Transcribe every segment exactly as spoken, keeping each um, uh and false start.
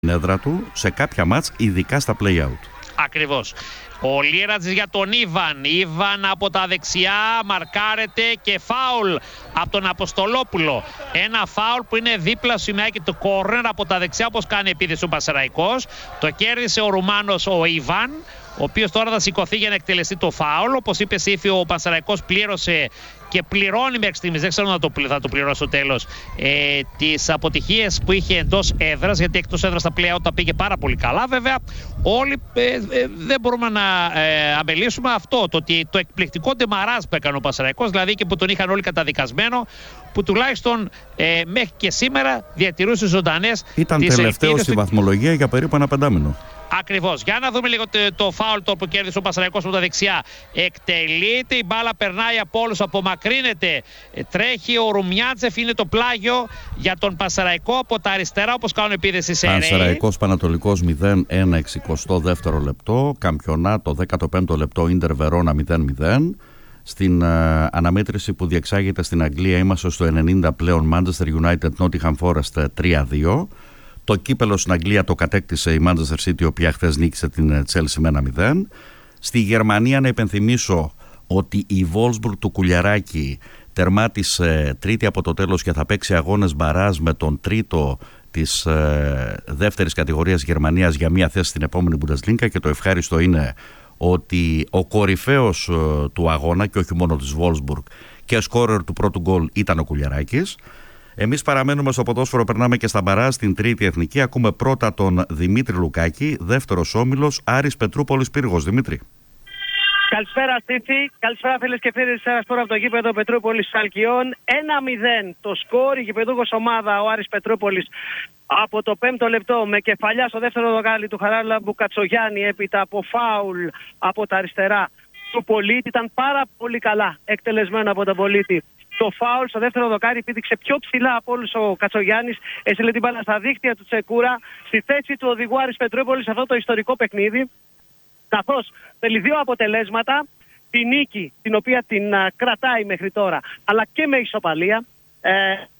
έδρα του σε κάποια μάτς, ειδικά στα play-out. Ακριβώς. Ο Λίρατζης για τον Ήβαν. Ήβαν από τα δεξιά, μαρκάρεται και φάουλ από τον Αποστολόπουλο. Ένα φάουλ που είναι δίπλα στο σημαίακι του κόρνερ από τα δεξιά, όπως κάνει επίθεση ο Πανσεραϊκός. Το κέρδισε ο Ρουμάνος ο Ήβαν, ο οποίος τώρα θα σηκωθεί για να εκτελεστεί το φάουλ. Όπως είπε Σύφη, ο Πανσεραϊκός πλήρωσε και πληρώνει μέχρι στιγμής, δεν ξέρω αν θα το, θα το πληρώσει στο τέλος, ε, τις αποτυχίες που είχε εντός έδρας, γιατί εκτός έδρας τα play-out τα πήγε πάρα πολύ καλά. Βέβαια, όλοι ε, ε, δεν μπορούμε να ε, αμελήσουμε αυτό, το, ότι το εκπληκτικό ντεμαράζ που έκανε ο Πανσεραϊκός, δηλαδή και που τον είχαν όλοι καταδικασμένο, που τουλάχιστον ε, μέχρι και σήμερα διατηρούσε ζωντανές. Ήταν τελευταίο στη βαθμολογία για περίπου ένα πεντάμινο. Ακριβώς. Για να δούμε λίγο το, το φάουλ το που κέρδισε ο Πανσεραϊκός από τα δεξιά. Εκτελείται, η μπάλα περνάει από όλους, απομακρύνεται. Ε, τρέχει ο Ρουμιάτζεφ, είναι το πλάγιο για τον Πανσεραϊκό από τα αριστερά, όπως κάνουν επίδεση σε Ρέι. Πανσεραϊκός Πανατολικός μηδέν ένα εξηκοστό δεύτερο λεπτό. Καμπιονάτο δέκατο πέμπτο λεπτό, Ίντερ Βερόνα μηδέν μηδέν. Στην uh, αναμέτρηση που διεξάγεται στην Αγγλία είμαστε στο ενενήντα πλέον, Manchester United Nottingham Forest τρία δύο. Το κύπελο στην Αγγλία το κατέκτησε η Manchester City, η οποία χθες νίκησε την Chelsea με ένα μηδέν. Στη Γερμανία να υπενθυμίσω ότι η Wolfsburg του Κουλιαράκη τερμάτισε τρίτη από το τέλος και θα παίξει αγώνες μπαράζ με τον τρίτο της ε, δεύτερης κατηγορίας Γερμανίας για μια θέση στην επόμενη Bundesliga, και το ευχάριστο είναι ότι ο κορυφαίος ε, του αγώνα, και όχι μόνο της Wolfsburg, και σκόρερ του πρώτου γκολ ήταν ο Κουλιαράκης. Εμείς παραμένουμε στο ποδόσφαιρο, περνάμε και στα μπαράζ στην τρίτη εθνική. Ακούμε πρώτα τον Δημήτρη Λουκάκη, δεύτερος όμιλος, Άρης Πετρούπολης Πύργος. Δημήτρη. Καλησπέρα Στίτσι, καλησπέρα φίλες και φίλοι της Άρας, τώρα από το γήπεδο Πετρούπολης Σαλκιών. ένα μηδέν το σκόρ, η γηπεδούχος ομάδα ο Άρης Πετρούπολης από το πέμπτο λεπτό με κεφαλιά στο δεύτερο δοκάλι του Χαράλαμπου Κατσογιάννη, έπειτα από φάουλ από τα αριστερά του Πολίτη. Ήταν πάρα πολύ καλά εκτελεσμένο από τον Πολίτη. Το φάουλ στο δεύτερο δοκάρι πήδηξε πιο ψηλά από όλους ο Κατσογιάννης, έστειλε την μπάλα στα δίχτυα του Τσεκούρα, στη θέση του οδηγού Άρης Πετρούπολης σε αυτό το ιστορικό παιχνίδι. Καθώς θέλει δύο αποτελέσματα, τη νίκη την οποία την α, κρατάει μέχρι τώρα, αλλά και με ισοπαλία, ε,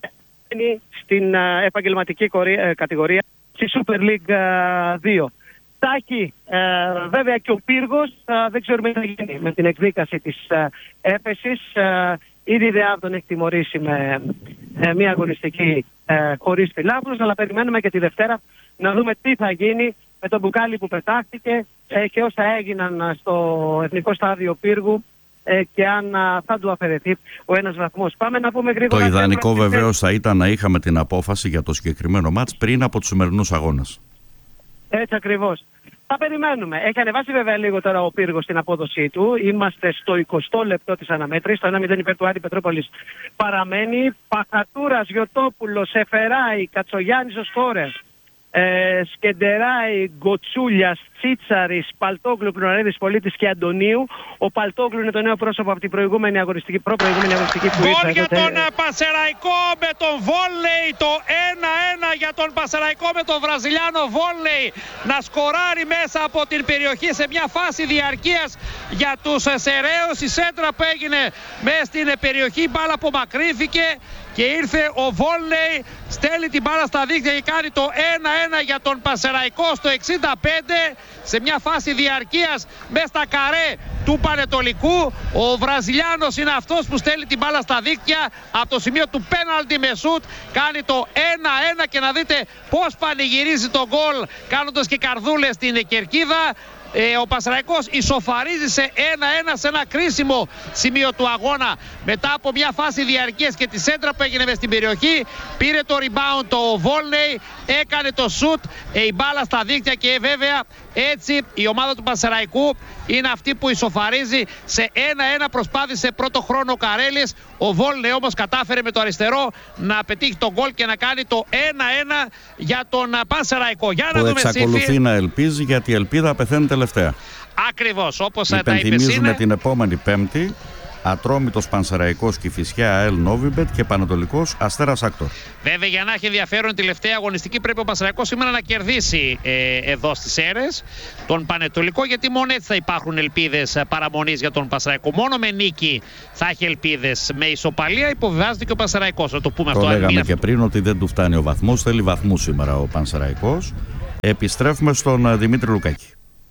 στην α, επαγγελματική κορία, ε, κατηγορία, στη Super League α, δύο. Θα έχει ε, βέβαια και ο Πύργος, α, δεν ξέρουμε τι θα γίνει με την εκδίκαση της α, έφεσης. Α, ήδη η ΔΕΑΒ τον έχει τιμωρήσει με ε, μια αγωνιστική ε, χωρίς φιλάθλους, αλλά περιμένουμε και τη Δευτέρα να δούμε τι θα γίνει με το μπουκάλι που πετάχτηκε ε, και όσα έγιναν στο Εθνικό Στάδιο Πύργου ε, και αν α, θα του αφαιρεθεί ο ένας βαθμός. Πάμε να πούμε γρήγορα. Το ιδανικό βεβαίως θα ήταν να είχαμε την απόφαση για το συγκεκριμένο μάτς πριν από τους σημερινούς αγώνες. Έτσι ακριβώς. Θα περιμένουμε. Έχει ανεβάσει βέβαια λίγο τώρα ο Πύργος στην απόδοσή του. Είμαστε στο εικοστό λεπτό της αναμέτρησης. Το ένα μηδέν υπέρ του Άρη Πετρούπολης παραμένει. Παχατούρας, Γιωτόπουλος, Σεφεράη, Κατσογιάννης ο σκόρερ. Ε, Σκεντεράη, Γκοτσούλιας, Τσίτσαρης, Παλτόγλου, Πλουρανίδης, Πολίτης και Αντωνίου. Ο Παλτόγλου είναι το νέο πρόσωπο από την προηγούμενη αγωνιστική, προ-προηγούμενη αγωνιστική που ήρθε. Γκολ για τον Πανσεραϊκό με τον βόλεϊ, το ένα ένα για τον Πανσεραϊκό με τον Βραζιλιάνο βόλεϊ να σκοράρει μέσα από την περιοχή σε μια φάση διαρκείας για τους Σεραίους. Η σέντρα που έγινε μέσα στην περιοχή, η μπάλα απομακρύνθηκε και ήρθε ο βόλεϊ, στέλνει την μπάλα στα δίχτυα και κάνει το ένα ένα για τον Πανσεραϊκό στο εξήντα πέντε σε μια φάση διαρκείας μέσα στα καρέ του Πανετολικού. Ο Βραζιλιάνος είναι αυτός που στέλνει την μπάλα στα δίχτυα από το σημείο του πέναλτι με σουτ, κάνει το ένα ένα και να δείτε πως πανηγυρίζει το γκολ κάνοντας και καρδούλες στην κερκίδα. Ε, ο Πανσεραϊκός ισοφαρίζει σε ένα ένα σε ένα κρίσιμο σημείο του αγώνα μετά από μια φάση διαρκείας και τη σέντρα που έγινε μες στην περιοχή. Πήρε το rebound το Βόλνεϊ, έκανε το shoot, ε, η μπάλα στα δίκτυα και βέβαια έτσι η ομάδα του Πανσεραϊκού είναι αυτή που ισοφαρίζει σε ένα ένα. Προσπάθησε πρώτο χρόνο ο Καρέλης, ο Βόλνεϊ όμως κατάφερε με το αριστερό να πετύχει τον γκολ και να κάνει το ένα ένα για τον Πανσεραϊκό. Για να που δούμε, εξακολουθεί Σύφη, να ελπίζει, γιατί η ελπίδα πεθαίνει τελευταία. Ακριβώς, όπως τα είπες, υπενθυμίζουμε είναι την επόμενη Πέμπτη Ατρόμητος Πανσεραϊκός Κηφισιά ΑΕΛ Νόβιμπετ και Πανατολικός Αστέρας Άκτορ. Βέβαια, για να έχει ενδιαφέρον τελευταία αγωνιστική πρέπει ο Πανσεραϊκός σήμερα να κερδίσει ε, εδώ στις Σέρρες τον Πανετολικό, γιατί μόνο έτσι θα υπάρχουν ελπίδες παραμονής για τον Πανσεραϊκό. Μόνο με νίκη θα έχει ελπίδες. Με ισοπαλία υποβιβάζεται και ο Πανσεραϊκός. Να το πούμε το αυτό. λέγαμε και πριν ότι δεν του φτάνει ο βαθμός, θέλει βαθμούς σήμερα ο Πανσεραϊκός. Επιστρέφουμε στον Δημήτρη Λουκάκη.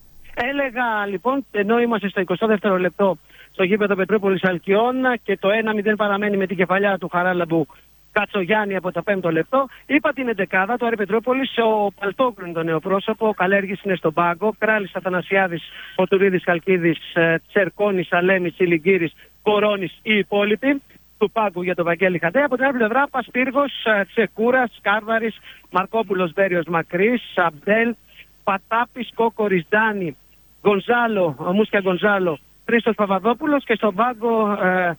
Έλεγα λοιπόν, ενώ είμαστε στο εικοστό δεύτερο λεπτό στο γήπεδο Πετρούπολης Αλκιών και το ένα μηδέν παραμένει με την κεφαλιά του Χαράλαμπου Κατσογιάννη από το πέμπτο λεπτό, είπα την εντεκάδα του Άρη Πετρούπολης. Ο Παλτόκρου είναι το νέο πρόσωπο, ο Καλέργης είναι στον πάγκο, Κράλης, Αθανασιάδης, Ποτουρίδης, Καλκίδης, Τσερκόνης, Αλέμης, Ηλιγκύρης, Κορώνης, οι υπόλοιποι του πάγκου για τον Βαγγέλη Χαντέ. Από την άλλη πλευρά, Πασπύργος, Τσεκούρας, Κάρδαρης, Μαρκόπουλος, Μπέριος, Μακρύς, Αμπτέλ, Πατάπης, Κόκορης, Ντάνη, Γκονζάλο, Μούσκια Γκονζάλο, Χρήστος Παπαδόπουλος και στον πάγκο ε,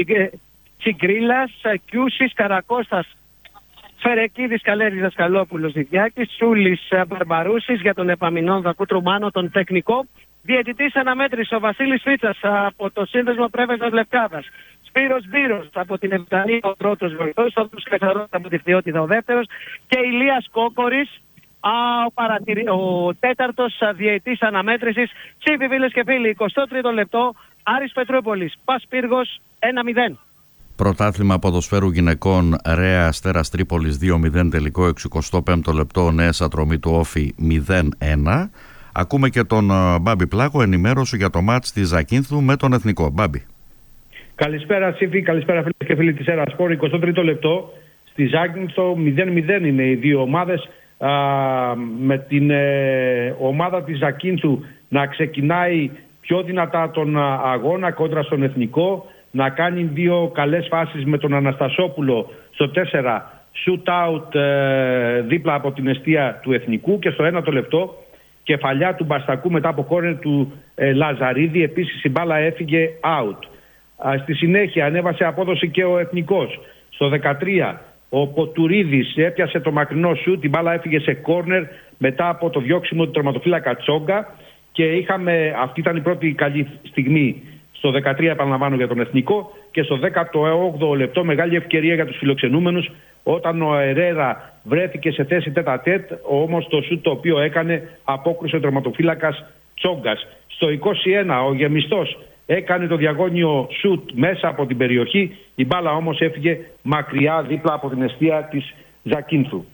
Τσιγκρίλας, Κιούσης, Καρακώστας, Φερεκίδης, Καλέρης, Δασκαλόπουλος, Διδιάκης, Σούλης, Μπαρμπαρούσης, για τον επαμεινόν Δακούτρου Μάνο, τον τεχνικό. Διαιτητής αναμέτρησε ο Βασίλης Φίτσας από το Σύνδεσμο Πρέβεζας Λευκάδας. Σπύρος Μπύρος από την Επτανή, ο πρώτος βοηθός, ο Κασαρός από τη Φθιώτιδα ο δεύτερος και Ηλίας Κόκορης, α, ο, παρατηρη... ο τέταρτος διαιτητής αναμέτρησης. Ψήφι φίλες και φίλοι, εικοστό τρίτο λεπτό, Άρης Πετρούπολης, Πασπύργος ένα μηδέν. Πρωτάθλημα ποδοσφαίρου γυναικών Ρέα Αστέρας Τρίπολης δύο μηδέν, τελικό εξηκοστό πέμπτο λεπτό, Νέες Ατρομή του Όφη μηδέν ένα. Ακούμε και τον Μπάμπη Πλάκο, ενημέρωση για το μάτς της Ζακίνθου με τον Εθνικό. Μπάμπη. Καλησπέρα Σύφη, καλησπέρα φίλες και φίλοι της Έρα Σπορ. εικοστό τρίτο λεπτό, στη Ζάκυνθο μηδέν μηδέν είναι οι δύο ομάδες, α, με την ε, ομάδα της Ζακίνθου να ξεκινάει πιο δυνατά τον αγώνα κόντρα στον Εθνικό, να κάνει δύο καλές φάσεις με τον Αναστασόπουλο στο τέσσερα, shoot out ε, δίπλα από την εστία του Εθνικού, και στο ένα το λεπτό κεφαλιά του Μπαστακού μετά από κόρνερ του ε, Λαζαρίδη. Επίσης η μπάλα έφυγε out. Α, στη συνέχεια ανέβασε απόδοση και ο Εθνικός. Στο δεκατρία ο Ποτουρίδης έπιασε το μακρινό σου, την μπάλα έφυγε σε κόρνερ μετά από το διώξιμο του τερματοφύλακα Τσόγκα, και είχαμε, αυτή ήταν η πρώτη καλή στιγμή στο δεκατρία, επαναλαμβάνω, για τον Εθνικό. Και στο δέκατο όγδοο λεπτό μεγάλη ευκαιρία για τους φιλοξενούμενους, όταν ο Ερέρα βρέθηκε σε θέση τέτα-τέτ, όμως το σουτ το οποίο έκανε απόκρουσε ο τερματοφύλακας Τσόγκας. Στο είκοσι ένα ο Γεμιστός έκανε το διαγώνιο σουτ μέσα από την περιοχή, η μπάλα όμως έφυγε μακριά δίπλα από την εστία της Ζακίνθου.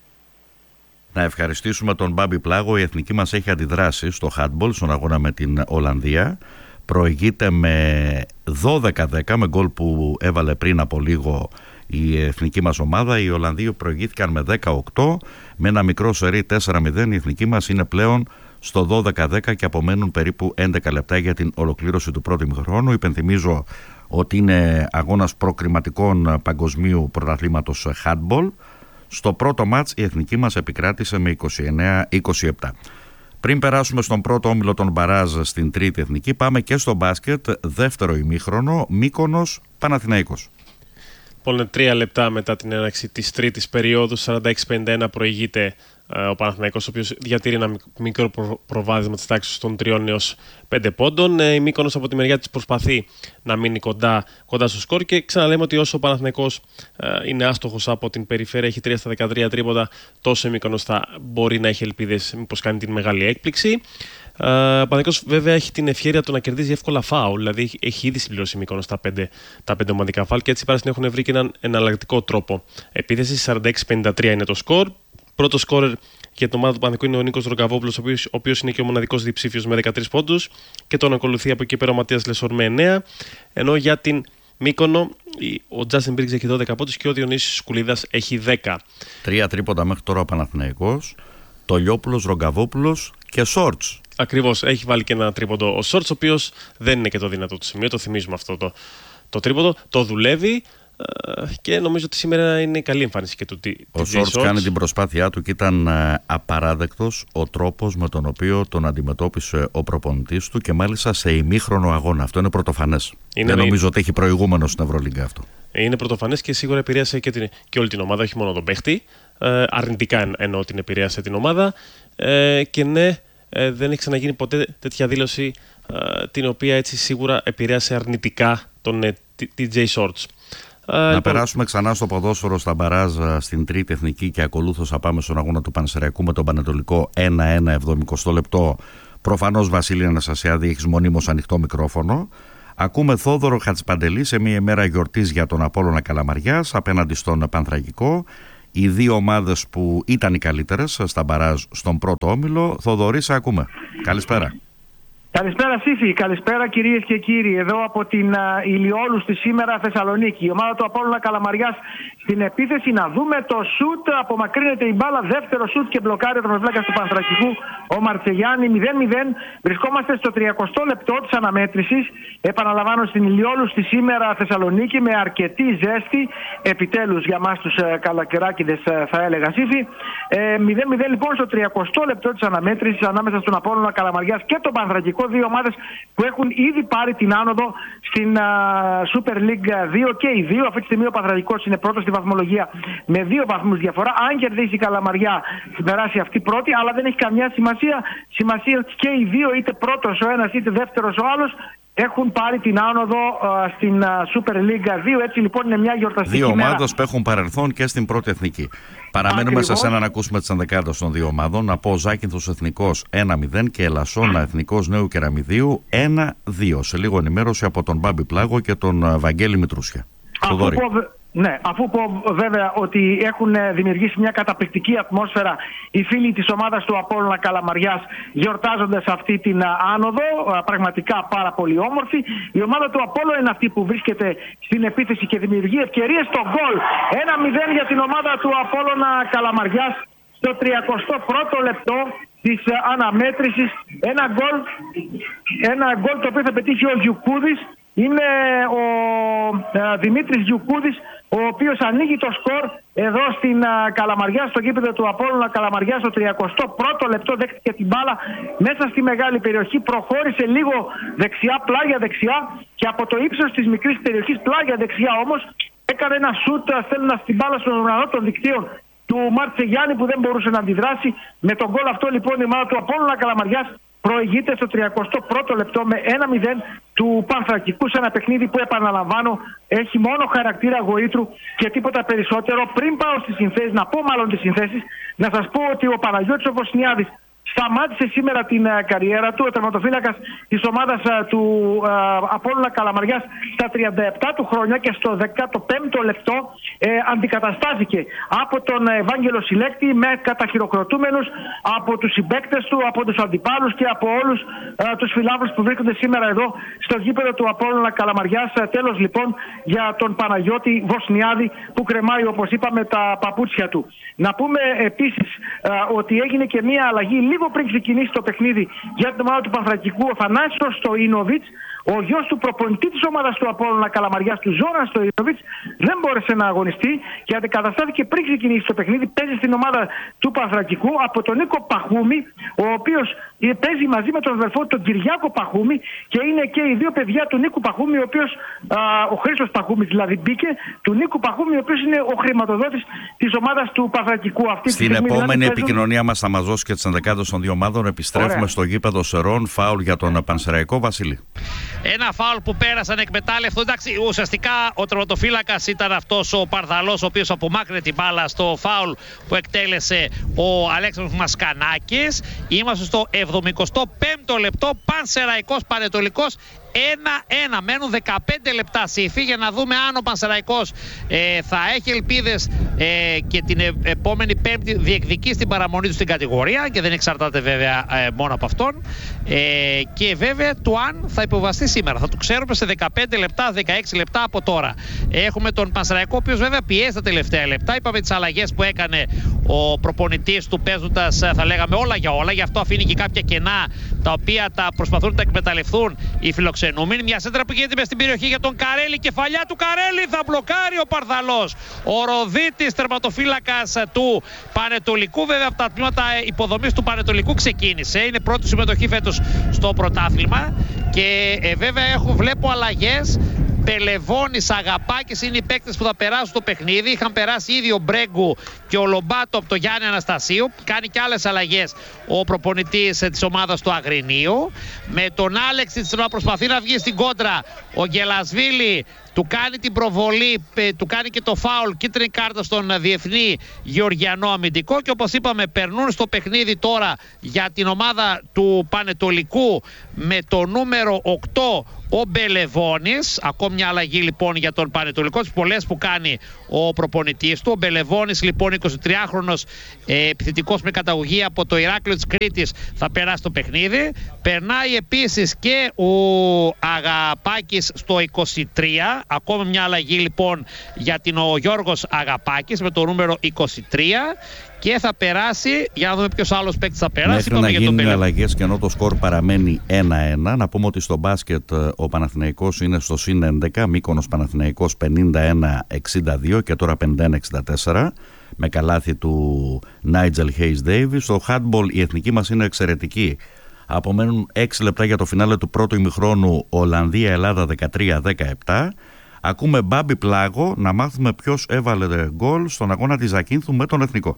Να ευχαριστήσουμε τον Μπάμπη Πλάγο. Η εθνική μας έχει αντιδράσει στο handball, στον αγώνα με την Ολλανδία. Προηγείται με δώδεκα δέκα με γκολ που έβαλε πριν από λίγο η εθνική μας ομάδα. Οι Ολλανδοί προηγήθηκαν με δέκα οκτώ, με ένα μικρό σερί τέσσερα μηδέν. Η εθνική μας είναι πλέον στο δώδεκα δέκα και απομένουν περίπου έντεκα λεπτά για την ολοκλήρωση του πρώτου ημιχρόνου. Υπενθυμίζω ότι είναι αγώνας προκριματικών παγκοσμίου πρωταθλήματος handball. Στο πρώτο μάτς η εθνική μας επικράτησε με είκοσι εννέα είκοσι επτά. Πριν περάσουμε στον πρώτο όμιλο των μπαράζ στην τρίτη εθνική, πάμε και στο μπάσκετ, δεύτερο ημίχρονο, Μύκονος Παναθηναϊκός. Λοιπόν, τρία λεπτά μετά την έναρξη της τρίτης περίοδου, σαράντα έξι πενήντα ένα προηγείται ε, ο Παναθηναϊκός, ο οποίος διατηρεί ένα μικρό προ, προβάδισμα της τάξης των τριών έως πέντε πόντων. Ε, η Μύκονος από τη μεριά της προσπαθεί να μείνει κοντά, κοντά στο σκορ, και ξαναλέμε ότι όσο ο Παναθηναϊκός ε, είναι άστοχος από την περιφέρεια, έχει τρία στα δεκατρία τρίποτα, τόσο η Μύκονος θα μπορεί να έχει ελπίδες μήπως κάνει την μεγάλη έκπληξη. Uh, ο Παναθηναϊκός βέβαια έχει την ευκαιρία του να κερδίζει εύκολα φάουλ, δηλαδή έχει ήδη συμπληρώσει η Μύκονος τα πέντε, τα πέντε ομαδικά φάουλ, και έτσι πέρα έχουν βρει και έναν εναλλακτικό τρόπο επίθεσης. σαράντα έξι πενήντα τρία είναι το σκορ. Πρώτο σκόρερ για την ομάδα του Παναθηναϊκού είναι ο Νίκος Ρογκαβόπουλος, ο οποίος, ο οποίος είναι και ο μοναδικός διψήφιος με δεκατρείς πόντους, και τον ακολουθεί από εκεί πέρα ο Ματίας Λεσόρ με εννέα, ενώ για την Μύκονο ο Τζάστιν Μπρίγκς έχει δώδεκα πόντους και ο Διονύσης Σκουλίδας έχει δέκα. Τρία τρίποντα μέχρι τώρα ο Παναθηναϊκός, Τολιόπουλος, Ρογκαβόπουλος και Σόρτς. Ακριβώς, έχει βάλει και ένα τρίποντο ο Σόρτς, ο οποίος δεν είναι και το δυνατό του σημείο, το θυμίζουμε αυτό το, το τρίποντο, το δουλεύει, και νομίζω ότι σήμερα είναι καλή εμφάνιση και του τι. Ο Σόρτς κάνει την προσπάθειά του και ήταν απαράδεκτος ο τρόπος με τον οποίο τον αντιμετώπισε ο προπονητής του, και μάλιστα σε ημίχρονο αγώνα. Αυτό είναι πρωτοφανές. Είναι, δεν νομίζω είναι... ότι έχει προηγούμενο στην Ευρωλίγκα αυτό. Είναι πρωτοφανές και σίγουρα επηρέασε και, την, και όλη την ομάδα, όχι μόνο τον παίχτη. Ε, αρνητικά εννοώ την επηρέασε την ομάδα. Ε, και ναι, ε, δεν έχει ξαναγίνει ποτέ τέτοια δήλωση, ε, την οποία έτσι σίγουρα επηρέασε αρνητικά τον ε, τι τζέι Shorts. Να λοιπόν... περάσουμε ξανά στο ποδόσφαιρο, στα μπαράζ στην τρίτη εθνική, και ακολούθως θα πάμε στον αγώνα του Πανσεραϊκού με τον Πανετολικό ένα ένα, εβδομηκοστό λεπτό. Προφανώς, Βασίλη Αναστασιάδη, έχεις μονίμως ανοιχτό μικρόφωνο. Ακούμε Θόδωρο Χατζηπαντελή σε μια ημέρα γιορτής για τον Απόλλωνα Καλαμαριάς απέναντι στον Πανθρακικό. οι δύο ομάδες που ήταν οι καλύτερες στα μπαράζ στον πρώτο όμιλο. Θοδωρή, σε ακούμε. Καλησπέρα. Καλησπέρα Σύφη, καλησπέρα κυρίες και κύριοι. Εδώ από την uh, Ηλιόλου στη σήμερα Θεσσαλονίκη. Η ομάδα του Απόλλωνα Καλαμαριάς στην επίθεση. Να δούμε το σουτ. Απομακρύνεται η μπάλα. Δεύτερο σουτ και μπλοκάρει ο τερματοφύλακας του Πανθρακικού, ο Μαρτσεγιάννη. μηδέν μηδέν. Βρισκόμαστε στο τριακοστό λεπτό της αναμέτρησης. Επαναλαμβάνω, στην Ηλιόλου στη σήμερα Θεσσαλονίκη με αρκετή ζέστη. Επιτέλους για μας τους uh, καλακαιράκηδες uh, θα έλεγα Σύφη. Ε, μηδέν μηδέν λοιπόν στο τριακοστό λεπτό της αναμέτρησης ανάμεσα στον Απόλλωνα Καλαμαριάς και τον Πανθρακικό. Δύο ομάδες που έχουν ήδη πάρει την άνοδο στην uh, Super League δύο και οι δύο. Αυτή τη στιγμή ο Πανθρακικός είναι πρώτος στη βαθμολογία με δύο βαθμούς διαφορά. Αν κερδίσει η Καλαμαριά θα περάσει αυτή πρώτη, αλλά δεν έχει καμιά σημασία. Σημασία και οι δύο, είτε πρώτος ο ένας είτε δεύτερος ο άλλος, έχουν πάρει την άνοδο uh, στην uh, Super League δύο. Έτσι λοιπόν είναι μια γιορταστική δύο μέρα. Δύο ομάδες που έχουν παρελθόν και στην πρώτη εθνική. Παραμένουμε σε σένα να ακούσουμε τις ενδεκάδες των δύο ομάδων. Να πω Ζάκυνθος Εθνικός ένα μηδέν και Ελασσόνα Εθνικός Νέου Κεραμιδίου ένα δύο. Σε λίγο ενημέρωση από τον Μπάμπη Πλάγο και τον Βαγγέλη Μητρούσια. Ναι, αφού πω βέβαια ότι έχουν δημιουργήσει μια καταπληκτική ατμόσφαιρα οι φίλοι της ομάδας του Απόλλωνα Καλαμαριάς γιορτάζοντας αυτή την άνοδο, πραγματικά πάρα πολύ όμορφη. Η ομάδα του Απόλλωνα είναι αυτή που βρίσκεται στην επίθεση και δημιουργεί ευκαιρίες στο γκολ. ένα μηδέν για την ομάδα του Απόλλωνα Καλαμαριάς στο τριακοστό πρώτο λεπτό της αναμέτρησης. Ένα γκολ, ένα γκολ το οποίο θα πετύχει ο Γιουκούδης. Είναι ο ε, Δημήτρης Γιουκούδης, ο οποίος ανοίγει το σκορ εδώ στην α, Καλαμαριά, στο γήπεδο του Απόλλωνα Καλαμαριά, στο τριακοστό πρώτο λεπτό. Δέχτηκε την μπάλα μέσα στη μεγάλη περιοχή, προχώρησε λίγο δεξιά, πλάγια δεξιά, και από το ύψος της μικρής περιοχής, πλάγια δεξιά όμως, έκανε ένα σούτ στέλνοντας την μπάλα στον ουρανό των δικτύων του Μαρτσεγιάννη, που δεν μπορούσε να αντιδράσει. Με τον γκολ αυτό λοιπόν η ομάδα του Απόλλωνα Καλαμαριάς προηγείται στο τριακοστό πρώτο λεπτό με ένα μηδέν του Πανθρακικού, σε ένα παιχνίδι που, επαναλαμβάνω, έχει μόνο χαρακτήρα γοήτρου και τίποτα περισσότερο. Πριν πάω στις συνθέσεις, να πω μάλλον τις συνθέσεις, να σας πω ότι ο Παναγιώτης ο Βοσνιάδης σταμάτησε σήμερα την uh, καριέρα του, ο τερματοφύλακας της ομάδας uh, του uh, Απόλλωνα Καλαμαριάς στα τριάντα επτά του χρόνια, και στο δέκατο πέμπτο λεπτό ε, αντικαταστάθηκε από τον Ευάγγελο Συλλέκτη με καταχειροκροτούμενους από τους συμπαίκτες του, από τους αντιπάλους και από όλους uh, τους φιλάθλους που βρίσκονται σήμερα εδώ στο γήπεδο του Απόλλωνα Καλαμαριάς. Uh, τέλος λοιπόν για τον Παναγιώτη Βοσνιάδη, που κρεμάει, όπως είπαμε, τα παπούτσια του. Να πούμε επίσης uh, ότι έγινε και μία αλλαγή λίγο πριν ξεκινήσει το παιχνίδι για την ομάδα του Πανθρακικού. Ο Θανάσιος Στοϊνόβιτς, ο γιος του προπονητή της ομάδας του Απόλλωνα Καλαμαριάς, του Ζόραν Στοϊνόβιτς, δεν μπόρεσε να αγωνιστεί και αντικαταστάθηκε πριν ξεκινήσει το παιχνίδι. Παίζει στην ομάδα του Πανθρακικού από τον Νίκο Παχούμη, ο οποίος παίζει μαζί με τον αδερφό του, τον Κυριάκο Παχούμη, και είναι και οι δύο παιδιά του Νίκου Παχούμη, ο οποίος, α, ο Χρήστος Παχούμης δηλαδή, μπήκε, του Νίκου Παχούμη, ο οποίος είναι ο χρηματοδότης της ομάδας του Πανθρακικού. Αυτή Στην στιγμή, επόμενη δηλαδή, επικοινωνία μας θα μας δώσει και τις ενδεκάδες των δύο ομάδων. Επιστρέφουμε Ωραία. στο γήπεδο Σερών. Φάουλ για τον Πανσεραϊκό, Βασίλη. Ένα φάουλ που πέρασαν εκμετάλλευτο. Εντάξει, ουσιαστικά ο τερματοφύλακας ήταν αυτός ο Παρδαλός, ο οποίος απομάκρυνε την μπάλα στο φάουλ που εκτέλεσε ο Αλέξανδρος Μασκανάκης. Είμαστε στο εβδομηκοστό πέμπτο λεπτό. Πανσεραϊκός Πανετολικός ένα ένα. Μένουν δεκαπέντε λεπτά Σύφη, για να δούμε αν ο Πανσεραϊκός ε, θα έχει ελπίδες ε, και την ε, επόμενη Πέμπτη διεκδικεί στην παραμονή του στην κατηγορία, και δεν εξαρτάται βέβαια ε, μόνο από αυτόν, ε, και βέβαια του αν θα υποβαστεί σήμερα. Θα το ξέρουμε σε δεκαπέντε λεπτά, δεκαέξι λεπτά από τώρα. Έχουμε τον Πανσεραϊκό, ο οποίος βέβαια πιέζει τα τελευταία λεπτά. Είπαμε τις αλλαγές που έκανε ο προπονητής του, παίζοντας, θα λέγαμε, όλα για όλα. Γι' αυτό αφήνει και κάποια κενά τα οποία τα προσπαθούν να τα εκμεταλλευτούν οι φιλοξενούμενοι. Μια σέντρα που γίνεται μες στην περιοχή για τον Καρέλη. Κεφαλιά του Καρέλη, θα μπλοκάρει ο Παρδαλός. Ο Ροδίτης, τερματοφύλακας του Πανετολικού, βέβαια από τα τμήματα υποδομής του Πανετολικού ξεκίνησε. Είναι πρώτη συμμετοχή φέτος στο πρωτάθλημα. Και ε, βέβαια έχω, βλέπω αλλαγές. Πελεβώνης, Αγαπάκης είναι οι παίκτες που θα περάσουν το παιχνίδι. Είχαν περάσει ήδη ο Μπρέγκου και ο Λομπάτο από το Γιάννη Αναστασίου. Κάνει και άλλες αλλαγές ο προπονητής της ομάδας του Αγρινίου. Με τον Άλεξη να προσπαθεί να βγει στην κόντρα ο Γελασβίλη του κάνει την προβολή, του κάνει και το φάουλ, κίτρινη κάρτα στον διεθνή Γεωργιανό αμυντικό, και όπως είπαμε περνούν στο παιχνίδι τώρα για την ομάδα του Πανετολικού με το νούμερο οκτώ ο Μπελεβόνης. Ακόμη μια αλλαγή λοιπόν για τον Πανετολικό, τις πολλές που κάνει ο προπονητής του. Ο Μπελεβόνης λοιπόν, εικοσιτριάχρονος ε, επιθετικός με καταγωγή από το Ηράκλειο της Κρήτης, θα περάσει το παιχνίδι. Περνάει επίσης και ο Αγαπάκης στο είκοσι τρία. Ακόμη μια αλλαγή λοιπόν για την ο Γιώργος Αγαπάκης με το νούμερο είκοσι τρία. Και θα περάσει, για να δούμε ποιος άλλος παίκτης θα περάσει. Μέχρι να γίνουν αλλαγές και ενώ το σκορ παραμένει ένα ένα, να πούμε ότι στο μπάσκετ ο Παναθηναϊκός είναι στο συν έντεκα, Μύκονος Παναθηναϊκός πενήντα ένα εξήντα δύο και τώρα πενήντα ένα εξήντα τέσσερα, με καλάθι του Νάιτζελ Χέις Ντέιβις. Στο handball η εθνική μας είναι εξαιρετική. Απομένουν έξι λεπτά για το φινάλε του πρώτου ημιχρόνου, Ολλανδία-Ελλάδα δεκατρία δεκαεπτά. Ακούμε Μπάμπη Πλάγο να μάθουμε ποιος έβαλε γκολ στον αγώνα της Ζακίνθου με τον Εθνικό.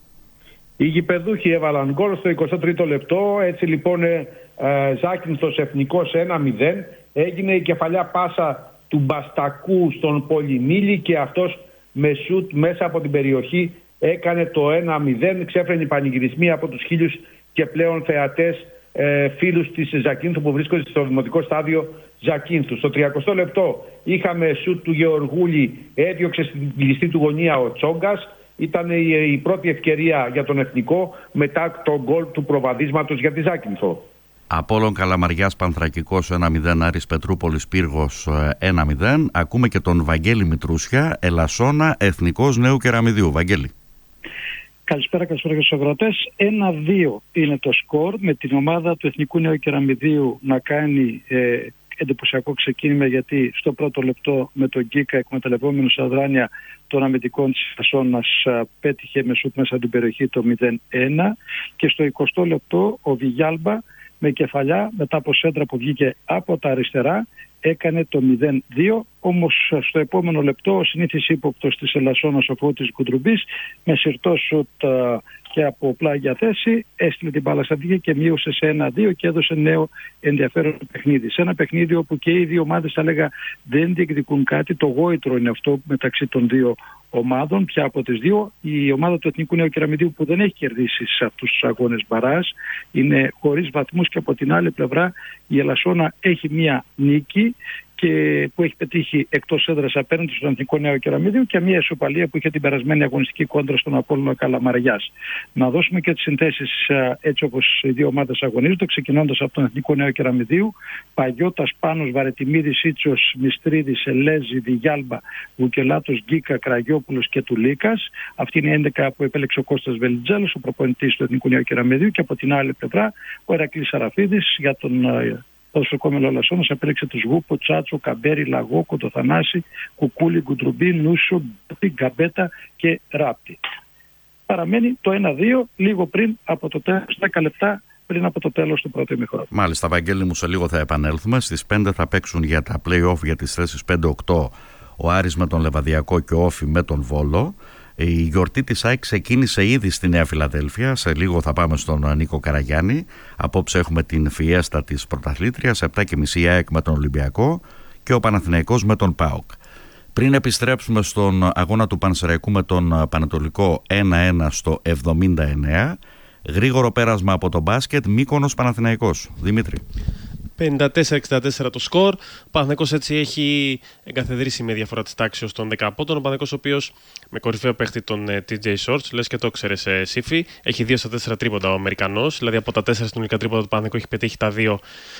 Οι γηπεδούχοι έβαλαν γκολ στο εικοστό τρίτο λεπτό. Έτσι λοιπόν ε, ε, Ζάκυνθος Εθνικός ένα μηδέν. Έγινε η κεφαλιά πάσα του Μπαστακού στον Πολυμήλη και αυτός με σουτ μέσα από την περιοχή έκανε το ένα μηδέν. Ξέφρενε πανηγυρισμοί από τους χίλιους και πλέον θεατές ε, φίλους της Ζακίνθου που βρίσκονται στο δημοτικό στάδιο Ζακίνθου. Στο τριακοστό λεπτό είχαμε σουτ του Γεωργούλη, έδιωξε στην κλειστή του γωνία ο Τσόγκας. Ήταν η, η πρώτη ευκαιρία για τον Εθνικό μετά το γκολ του προβαδίσματος για τη Ζάκυνθο. Απόλλων Καλαμαριάς Πανθρακικός ένα μηδέν, Άρης Πετρούπολης Πύργος ένα μηδέν. Ακούμε και τον Βαγγέλη Μητρούσια, Ελασσόνα Εθνικός Νέου Κεραμιδίου. Βαγγέλη. Καλησπέρα, καλησπέρα και στους αγροτές. ένα δύο είναι το σκορ, με την ομάδα του Εθνικού Νέου Κεραμιδίου να κάνει ε, εντυπωσιακό ξεκίνημα, γιατί στο πρώτο λεπτό με τον Γκίκα, εκμεταλλευόμενο στα δράνεια των αμυντικών της Ελασσόνας, πέτυχε με σουτ μέσα την περιοχή το μηδέν ένα, και στο εικοστό λεπτό ο Βιγιάλμπα με κεφαλιά μετά από σέντρα που βγήκε από τα αριστερά έκανε το μηδέν δύο. Όμως στο επόμενο λεπτό ο συνήθις ύποπτος της Ελασσόνας, ο Φώτης Κουντρουμπής, με συρτό σουτ και από πλάγια θέση έστειλε την μπάλα στα δίχτυα και μείωσε σε ένα δύο και έδωσε νέο ενδιαφέρον παιχνίδι. Σε ένα παιχνίδι όπου και οι δύο ομάδες, θα λέγα, δεν διεκδικούν κάτι. Το γόητρο είναι αυτό μεταξύ των δύο ομάδων. Πια από τις δύο, η ομάδα του Εθνικού Νέου Κεραμιδίου, που δεν έχει κερδίσει σε αυτούς τους αγώνες μπαράζ, είναι χωρίς βαθμούς, και από την άλλη πλευρά η Ελασσόνα έχει μία νίκη και που έχει πετύχει εκτός έδρας απέναντι στον Εθνικό Νέο Κεραμίδιο, και μια ισοπαλία που είχε την περασμένη αγωνιστική κόντρα στον Απόλλωνα Καλαμαριάς. Να δώσουμε και τις συνθέσεις έτσι όπως οι δύο ομάδες αγωνίζονται, ξεκινώντας από τον Εθνικό Νέο Κεραμιδίου: Παγιώτας, Πάνος, Βαρετιμίδης, Ήτσος, Μιστρίδης, Ελέζη, Βιγιάλμπα, Βουκελάτος, Γκίκα, Κραγιόπουλος και Τουλίκας. Αυτή είναι η έντεκα που επέλεξε ο Κώστας Βελιτζέλος, ο προπονητής του Εθνικού Νέου Κεραμιδίου, και από την άλλη πλευρά ο Ηρακλής Σαραφίδης για τον το σοκόμενο Ελασσόνας επέλεξε τους Γούπο, Τσάτσο, Καμπέρι, Λαγό, Κοντοθανάση, Κουκούλη, Γκουντρουμπή, Νούσο, Γκαμπέτα και Ράπτη. Παραμένει το ένα δύο λίγο πριν από το τέλος, δέκα λεπτά πριν από το τέλος του πρώτου ημιχρόνου. Μάλιστα, Βαγγέλη μου, σε λίγο θα επανέλθουμε. Στις πέντε θα παίξουν για τα play-off για τις θέσεις πέντε οκτώ ο Άρης με τον Λεβαδιακό και ο Όφι με τον Βόλο. Η γιορτή της ΑΕΚ ξεκίνησε ήδη στη Νέα Φιλαδέλφια. Σε λίγο θα πάμε στον Νίκο Καραγιάννη. Απόψε έχουμε την φιέστα της πρωταθλήτριας. επτά και μισή ΑΕΚ με τον Ολυμπιακό και ο Παναθηναϊκός με τον ΠΑΟΚ. Πριν επιστρέψουμε στον αγώνα του Πανσεραϊκού με τον Πανετολικό ένα ένα στο εβδομήντα εννέα, γρήγορο πέρασμα από το μπάσκετ, Μύκονος Παναθηναϊκός. Δημήτρη. πενήντα τέσσερα εξήντα τέσσερα το σκορ. Ο Παναθηναϊκός έτσι έχει εγκαθιδρύσει με διαφορά της τάξης των δέκα πόντων. Ο Παναθηναϊκός, ο οποίος με κορυφαίο παίχτη τον τι τζέι Shorts, λες και το ξέρεις, ε, Σύφη, έχει δύο στα τέσσερα τρίποντα ο Αμερικανός. Δηλαδή από τα τέσσερα συνολικά τρίποντα του Παναθηναϊκού έχει πετύχει τα δύο.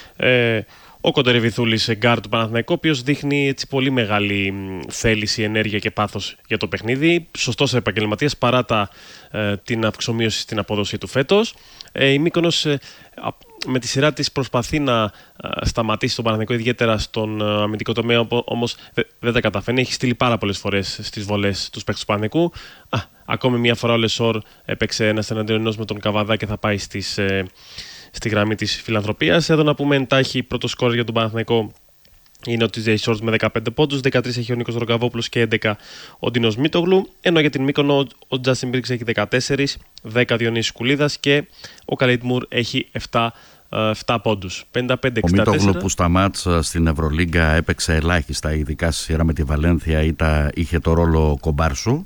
Ε, ο Κοντερεβιθούλης, γκάρ του Παναθηναϊκού, ο οποίος δείχνει έτσι πολύ μεγάλη θέληση, ενέργεια και πάθος για το παιχνίδι. Σωστός επαγγελματίας παρά τα, ε, την αυξομοίωση στην απόδοση του φέτος. Ε, η Μύκονος ε, με τη σειρά της προσπαθεί να σταματήσει τον Παναθηναϊκό, ιδιαίτερα στον αμυντικό τομέα, όμως δεν τα καταφέρνει. Έχει στείλει πάρα πολλές φορές στις βολές τους παίκτες του Παναθηναϊκού. Α, ακόμη μια φορά ο Λεσόρ έπαιξε ένας εναντίον ενός με τον Καβαδά και θα πάει στις, ε, στη γραμμή της φιλανθρωπίας. Εδώ να πούμε εντάχει πρώτο σκόρ για τον Παναθηναϊκό είναι ο τι τζέι Shorts με δεκαπέντε πόντους, δεκατρείς έχει ο Νίκος Ρογκαβόπουλος και έντεκα ο Ντίνος Μίτογλου, ενώ για την Μύκονο ο Τζάστιν Μπίρξ έχει δεκατέσσερα, δέκα Διονύσης Κουλίδας και ο Καλίτ Μουρ έχει επτά επτά πόντους. πενήντα πέντε εξήντα τέσσερα. Ο Μίτογλου που στα μάτς στην Ευρωλίγκα έπαιξε ελάχιστα, ειδικά στη σειρά με τη Βαλένθια, είχε το ρόλο κομπάρσου,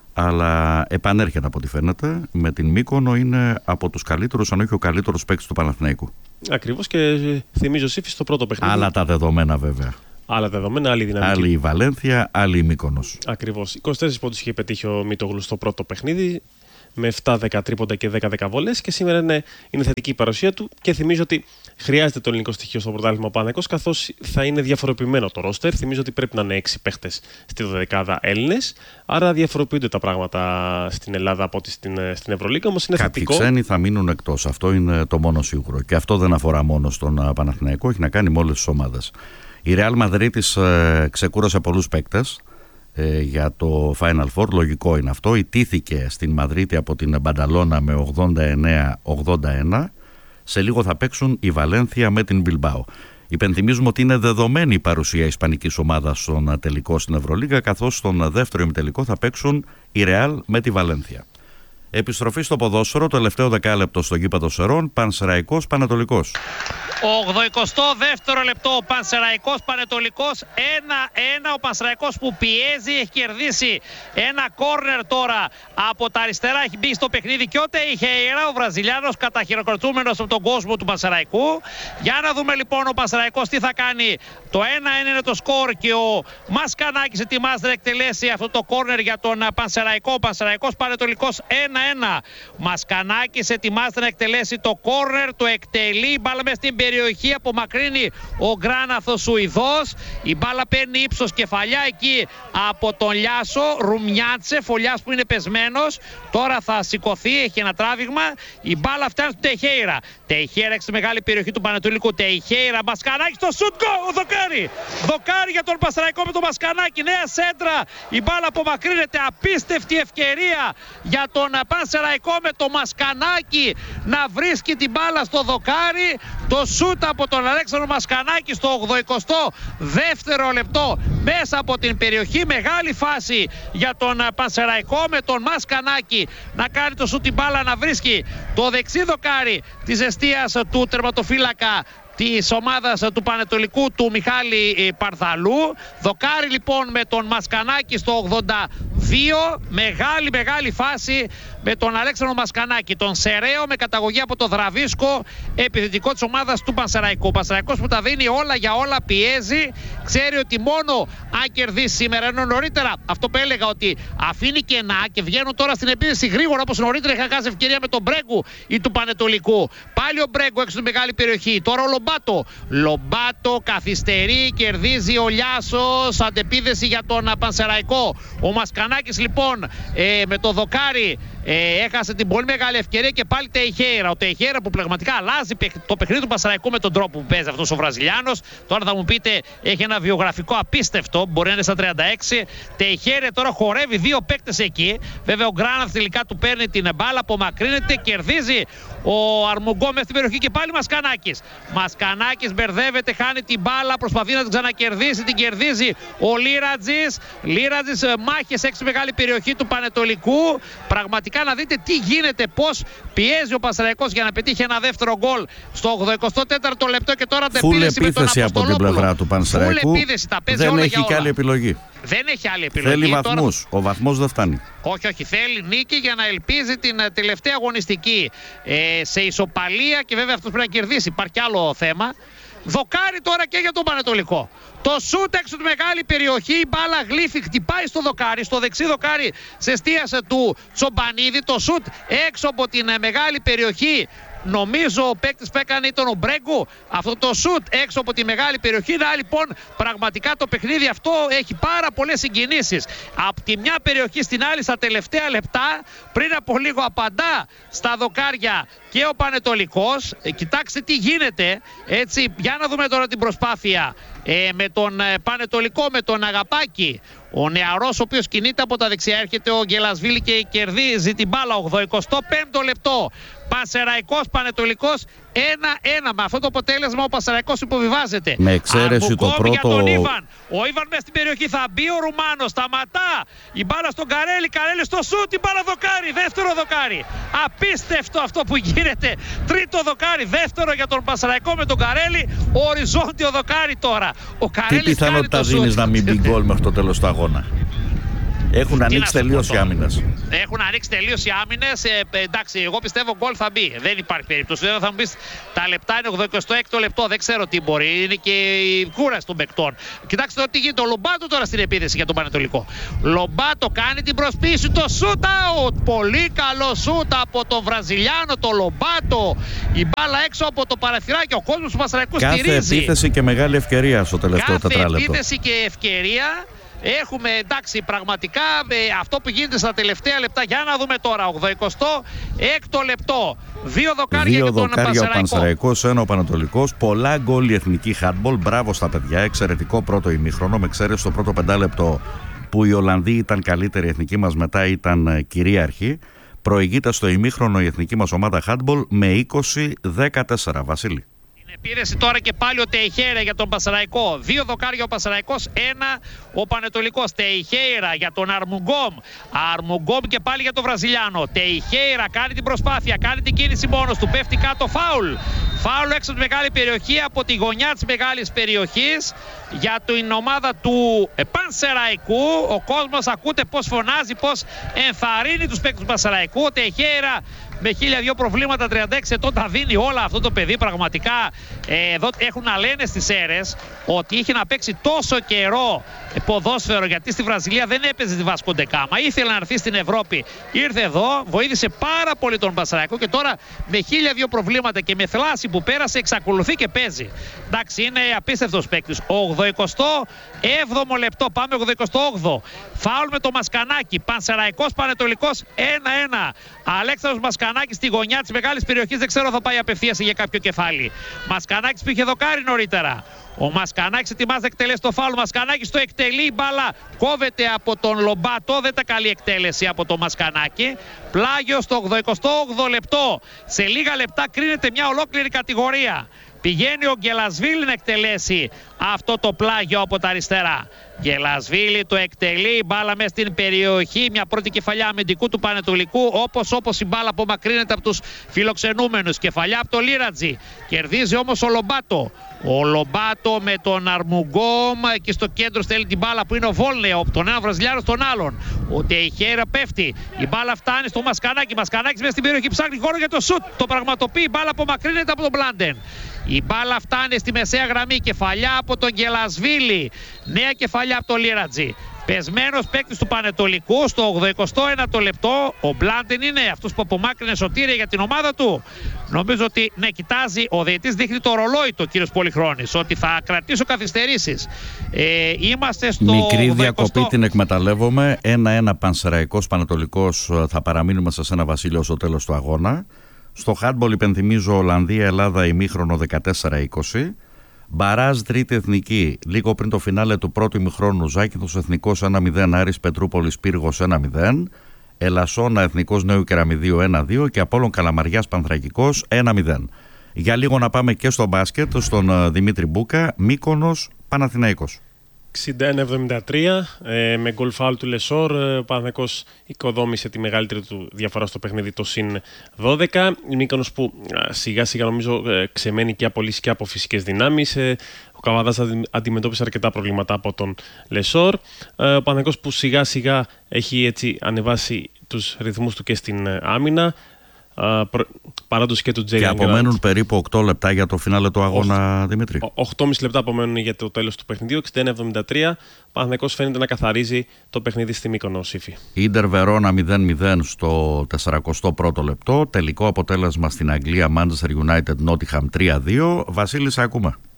αλλά επανέρχεται από ό,τι φαίνεται. Με την Μύκονο είναι από τους καλύτερους, αν όχι ο καλύτερος παίκτης του Παναθηναϊκού. Ακριβώς, και θυμίζω Σύφη στο πρώτο παιχνίδι. Άλλα τα δεδομένα βέβαια. Άλλα τα δεδομένα, άλλη δυναμική. Άλλη η Βαλένθια, άλλη η Μύκονος. Ακριβώς. είκοσι τέσσερις πόντους είχε πετύχει ο Μίτογλου στο πρώτο παιχνίδι, με επτά δέκα τρίποντα και δέκα δέκα βολές, και σήμερα είναι, είναι θετική η παρουσία του, και θυμίζω ότι χρειάζεται το ελληνικό στοιχείο στο πρωτάθλημα ο Παναθηναϊκός, καθώς θα είναι διαφοροποιημένο το ρόστερ. Θυμίζω ότι πρέπει να είναι έξι παίχτες στη δωδεκάδα Έλληνες, άρα διαφοροποιούνται τα πράγματα στην Ελλάδα από ότι στην, στην Ευρωλίγκα. Όμως είναι Κάποιοι θετικό. Κάποιοι ξένοι θα μείνουν εκτός. Αυτό είναι το μόνο σίγουρο. Και αυτό δεν αφορά μόνο στον Παναθηναϊκό, έχει να κάνει με όλες τις ομάδες. Η Ρεάλ Μαδρίτης ε, ξεκούρασε πολλούς παίκτες ε, για το Final Four, λογικό είναι αυτό. Ιτήθηκε στην Μαδρίτη από την Μπανταλώνα με ογδόντα εννέα ογδόντα ένα. Σε λίγο θα παίξουν η Βαλένθια με την Μπιλμπάο. Υπενθυμίζουμε ότι είναι δεδομένη η παρουσία ισπανικής ομάδας στον τελικό στην Ευρωλίγκα, καθώς στον δεύτερο ημιτελικό θα παίξουν η Ρεάλ με τη Βαλένθια. Επιστροφή στο ποδόσφαιρο, το τελευταίο δεκάλεπτο στο γήπεδο Σερών, Πανσεραϊκός Πανετολικός. ογδοηκοστό δεύτερο λεπτό, ο Πανσεραϊκός Πανετολικός ένα ένα. Ο Πανσεραϊκός που πιέζει, έχει κερδίσει ένα κόρνερ τώρα από τα αριστερά, έχει μπει στο παιχνίδι και ο Τεϊχέιρα, ο Βραζιλιάνος, καταχειροκροτούμενος από τον κόσμο του Πανσεραϊκού. Για να δούμε λοιπόν ο Πανσεραϊκός τι θα κάνει. Το ένα ένα είναι το σκορ και ο Μασκανάκης ετοιμάζεται να εκτελέσει αυτό το κόρνερ για τον Πανσεραϊκό. Ο Πανσεραϊκός Πανετολικός ένα ένα. Μασκανάκης ετοιμάζεται να εκτελέσει το κόρνερ, το εκτελεί, μπάλα μέσα στην περιοχή, απομακρύνει ο Γκράναθος Σουηδός. Η μπάλα παίρνει ύψος κεφαλιά εκεί από τον Λιάσο. Ρουμιάτσε, Φωλιάς που είναι πεσμένος. Τώρα θα σηκωθεί, έχει ένα τράβηγμα. Η μπάλα φτάνει στο Τεϊχέιρα. Τεϊχέιρα έξω μεγάλη περιοχή του Πανετολικού. Τεϊχέιρα, Μασκανάκη στο σουτ, γκολ, δοκάρι. Δοκάρι για τον Πανσεραϊκό με τον Μασκανάκη. Νέα σέντρα. Η μπάλα απομακρύνεται. Απίστευτη ευκαιρία για τον Πανσεραϊκό με τον Μασκανάκη να βρίσκει την μπάλα στο δοκάρι. Το σούτ από τον Αλέξανδρο Μασκανάκη στο ογδοηκοστό δεύτερο λεπτό μέσα από την περιοχή. Μεγάλη φάση για τον Πανσεραϊκό με τον Μασκανάκη να κάνει το σούτ, την μπάλα να βρίσκει το δεξί δοκάρι της εστίας του τερματοφύλακα της ομάδας του Πανετολικού, του Μιχάλη Παρθαλού. Δοκάρι λοιπόν με τον Μασκανάκη στο ογδόντα δύο. Μεγάλη μεγάλη φάση με τον Αλέξανδρο Μασκανάκη, τον Σεραίο με καταγωγή από το Δραβίσκο, επιθετικό της ομάδας του Πανσεραϊκού. Ο Πανσεραϊκός που τα δίνει όλα για όλα, πιέζει, ξέρει ότι μόνο αν κερδίσει σήμερα, ενώ νωρίτερα αυτό που έλεγα ότι αφήνει κενά και βγαίνουν τώρα στην επίθεση γρήγορα, όπως νωρίτερα είχα χάσει ευκαιρία με τον Μπρέγκου ή του Πανετολικού. Πάλι ο Μπρέγκου έξω στην μεγάλη περιοχή. Τώρα ο Λομπάτο. Λομπάτο καθυστερεί, κερδίζει ο Λιάσος, αντεπίδεση για τον Πανσεραϊκό. Ο Μασκανάκης λοιπόν ε, με το δοκάρι ε, έχασε την πολύ μεγάλη ευκαιρία και πάλι Τεϊχέιρα. Ο Τεϊχέιρα που πραγματικά αλλάζει το παιχνίδι του Πανσεραϊκού με τον τρόπο που παίζει αυτός ο Βραζιλιάνος. Τώρα θα μου πείτε, έχει ένα βιογραφικό απίστευτο, μπορεί να είναι στα τριάντα έξι. Τεϊχέιρα τώρα χορεύει δύο παίκτες εκεί. Βέβαια ο Γκράναθ τελικά του παίρνει την μπάλα, απομακρύνεται, κερδίζει ο Αρμουγκό μέσα στην περιοχή και πάλι Μασκανάκης. Μασκανάκης μπερδεύεται, χάνει την μπάλα, προσπαθεί να την ξανακερδίσει, την κερδίζει ο Λίρατζης. Λίρατζης μάχες έξω μεγάλη περιοχή του Πανετολικού. Πραγματικά να δείτε τι γίνεται, πώς πιέζει ο Πανσεραϊκός για να πετύχει ένα δεύτερο γκολ στο ογδοηκοστό τέταρτο λεπτό και τώρα Φουλ επίθεση από την πλευρά του Πανσεραϊκού. Επίθεση, τα παίζει δεν όλα έχει και και άλλη επιλογή. Δεν έχει άλλη επιλογή. Θέλει βαθμούς. Τώρα... Ο βαθμός δεν φτάνει. Όχι, όχι. Θέλει νίκη για να ελπίζει την τελευταία αγωνιστική ε, σε ισοπαλία και βέβαια αυτός πρέπει να κερδίσει. Υπάρχει κι άλλο θέμα. Δοκάρι τώρα και για τον Πανετολικό. Το σούτ έξω του μεγάλη περιοχή, η μπάλα γλύφει, χτυπάει στο δοκάρι, στο δεξί δοκάρι σε εστίασε του Τσομπανίδη. Το σούτ έξω από την μεγάλη περιοχή. Νομίζω ο παίκτης που έκανε ήταν ο Μπρέγκου. Αυτό το σουτ έξω από τη μεγάλη περιοχή. Να, λοιπόν, πραγματικά το παιχνίδι αυτό έχει πάρα πολλές συγκινήσεις. Από τη μια περιοχή στην άλλη στα τελευταία λεπτά, πριν από λίγο απαντά στα δοκάρια και ο Πανετολικός. Ε, κοιτάξτε τι γίνεται. Έτσι, για να δούμε τώρα την προσπάθεια ε, με τον ε, Πανετολικό, με τον Αγαπάκη. Ο νεαρός ο οποίος κινείται από τα δεξιά, έρχεται ο Γκελασβίλη και κερδίζει την μπάλα. ογδοηκοστό πέμπτο λεπτό. Πανσεραϊκός Πανετολικός ένα ένα. Με αυτό το αποτέλεσμα ο Πανσεραϊκός υποβιβάζεται. Με εξαίρεση το πρώτο. Για τον Ήβαν. Ο Ήβαν μέσα στην περιοχή θα μπει ο Ρουμάνος. Σταματά. Η μπάλα στον Καρέλη. Καρέλη στο σουτ. Η μπάλα δοκάρι. Δεύτερο δοκάρι. Απίστευτο αυτό που γίνεται. Τρίτο δοκάρι. Δεύτερο για τον Πανσεραϊκό με τον Καρέλη. Οριζόντιο δοκάρι τώρα. Ο Καρέλης. Τι πιθανότητα δίνεις να μην μπει γκολ μέχρι το τέλος του αγώνα? Έχουν ανοίξει τελείως οι άμυνες. Έχουν ανοίξει τελείως οι άμυνες. Ε, εντάξει, εγώ πιστεύω γκολ θα μπει. Δεν υπάρχει περίπτωση. Βέβαια θα μου πεις τα λεπτά είναι ογδοηκοστό έκτο λεπτό. Δεν ξέρω τι μπορεί. Είναι και η κούραση των παικτών. Κοιτάξτε τι γίνεται. Ο Λομπάτο τώρα στην επίθεση για τον Πανετολικό. Λομπάτο κάνει την προσποίηση. Το shoot out. Πολύ καλό shoot από τον Βραζιλιάνο, το Λομπάτο. Η μπάλα έξω από το παραθυράκι. Ο κόσμος του Πανσεραϊκού στηρίζει. Κάθε επίθεση και μεγάλη ευκαιρία στο τελευταίο τετράλεπτο. Κάθε επίθεση και ευκαιρία. Έχουμε εντάξει πραγματικά ε, αυτό που γίνεται στα τελευταία λεπτά. Για να δούμε τώρα. ογδοηκοστό έκτο λεπτό. Δύο δοκάρια Δύο για τον δοκάρια ο Πανσεραϊκό. ένα ο Πανετολικός. Πολλά γκολ η εθνική handball. Μπράβο στα παιδιά. Εξαιρετικό πρώτο ημίχρονο. Με εξαίρεση το πρώτο πεντάλεπτο που οι Ολλανδοί ήταν καλύτερη, η εθνική μας μετά ήταν κυρίαρχη. Προηγείται στο ημίχρονο η εθνική μας ομάδα handball με είκοσι δεκατέσσερα. Βασίλη. Επίρρεση τώρα και πάλι ο Τεϊχέρα για τον Πανσεραϊκό. Δύο δοκάρια ο Πανσεραϊκός, ένα ο Πανετολικός. Τεϊχέρα για τον Αρμουγκόμ. Αρμουγκόμ και πάλι για τον Βραζιλιάνο. Τεϊχέρα κάνει την προσπάθεια, κάνει την κίνηση μόνος του. Πέφτει κάτω, φάουλ. Φάουλ έξω από τη μεγάλη περιοχή, από τη γωνιά της μεγάλης περιοχής για την ομάδα του Πανσεραϊκού. Ο κόσμος ακούτε πως φωνάζει, πως ενθαρρύνει τους παίκτες του Πανσεραϊκού. Ο Τεϊχέρα με χίλια δυο προβλήματα, τριάντα έξι ετών, τα δίνει όλα αυτό το παιδί. Πραγματικά ε, εδώ έχουν να λένε στις αίρες ότι είχε να παίξει τόσο καιρό ποδόσφαιρο, γιατί στη Βραζιλία δεν έπαιζε τη Βάσκο ντε Γκάμα. Ήθελε να έρθει στην Ευρώπη, ήρθε εδώ, βοήθησε πάρα πολύ τον Πανσεραϊκό και τώρα με χίλια δυο προβλήματα και με θλάση που πέρασε εξακολουθεί και παίζει. Εντάξει, είναι απίστευτος παίκτης. ογδοηκοστό έβδομο λεπτό, πάμε ογδοηκοστό όγδοο. Φάουλ με το Μασκανάκι. Πανσεραϊκός Πανετολικός ένα ένα. Αλέξανδρος Μασκανάκης στη γωνιά της μεγάλης περιοχής. Δεν ξέρω, θα πάει απευθείας για κάποιο κεφάλι. Μασκανάκης που είχε δοκάρει νωρίτερα. Ο Μασκανάκης ετοιμάζει να εκτελέσει το φάουλ. Μασκανάκης το εκτελεί. Η μπάλα κόβεται από τον Λομπάτο. Δεν τα καλή εκτέλεση από τον Μασκανάκη. Πλάγιο στο ογδοηκοστό όγδοο λεπτό. Σε λίγα λεπτά κρίνεται μια ολόκληρη κατηγορία. Πηγαίνει ο Γκελασβίλη να εκτελέσει αυτό το πλάγιο από τα αριστερά. Γκελασβίλη το εκτελεί, μπάλα μέσα στην περιοχή, μια πρώτη κεφαλιά αμυντικού του Πανετολικού, όπως όπως η μπάλα απομακρύνεται από τους φιλοξενούμενους. Κεφαλιά από το Λίρατζι, κερδίζει όμως ο Λομπάτο. Ο Λομπάτο με τον Αρμουγκόμ και στο κέντρο στέλνει την μπάλα που είναι ο Βόλνεο, τον ένα Βραζιλιάνο στον άλλον. Ο Τεϊχέρα πέφτει, η μπάλα φτάνει στο Μασκανάκι. Μασκανάκης μέσα στην περιοχή ψάχνει χώρο για το σουτ. Το πραγματοποιεί, η μπάλα απομακρύνεται από τον Μπλάντεν. Η μπάλα φτάνει στη μεσαία γραμμή, κεφαλιά από τον Γκελασβίλη. Νέα κεφαλιά από τον Λίρατζι. Πεσμένος παίκτης του Πανετολικού στο ογδοηκοστό ένατο λεπτό. Ο Μπλάντεν είναι αυτός που απομάκρυνε σωτήρια για την ομάδα του. Νομίζω ότι ναι, κοιτάζει, ο διαιτητής δείχνει το ρολόι του, κύριος Πολυχρόνης, ότι θα κρατήσω καθυστερήσεις. Ε, είμαστε στο μικρή ογδοηκοστό... διακοπή, την εκμεταλλεύομαι. ένα ένα Πανσεραϊκός Πανετολικός. Θα παραμείνουμε σε ένα, Βασίλειο, στο τέλος του αγώνα. Στο handball υπενθυμίζω Ολλανδία-Ελλάδα ημίχρονο δεκατέσσερα είκοσι. Μπαράζ τρίτη εθνική, λίγο πριν το φινάλε του πρώτου ημιχρόνου. Ζάκυνθος Εθνικός ένα μηδέν, Άρης Πετρούπολης Πύργος ένα μηδέν. Ελασσόνα Εθνικός Νέου Κεραμιδίου ένα δύο και Απόλλων Καλαμαριάς Πανθρακικός ένα μηδέν. Για λίγο να πάμε και στο μπάσκετ, στον Δημήτρη Μπούκα. Μύκονος Παναθηναϊκός. εξήντα ένα εβδομήντα τρία ε, με γκολ φάουλ του Λεσόρ. Ο Παναθηναϊκός οικοδόμησε τη μεγαλύτερη του διαφορά στο παιχνίδι, το συν δώδεκα. Η Μύκονος που α, σιγά σιγά νομίζω ε, ξεμένει και απολύσει και από φυσικές δυνάμεις. Ε, ο Καβαδάς αντιμετώπισε αρκετά προβλήματα από τον Λεσόρ. Ε, ο Παναθηναϊκός που σιγά σιγά έχει έτσι ανεβάσει τους ρυθμούς του και στην ε, άμυνα. Uh, παράδοση και του Τζέιλεν. Και απομένουν περίπου οκτώ λεπτά για το φινάλε του αγώνα, ο, Δημήτρη. οκτώ και μισό λεπτά απομένουν για το τέλος του παιχνιδιού. εξήντα ένα εβδομήντα τρία. Ο Παναθηναϊκός φαίνεται να καθαρίζει το παιχνίδι στη Μύκονο, Σύφη. Ίντερ Βερόνα μηδέν μηδέν στο σαρανταοστό πρώτο λεπτό. Τελικό αποτέλεσμα στην Αγγλία, Manchester United Nottingham τρία δύο. Βασίλη, σε ακούμε.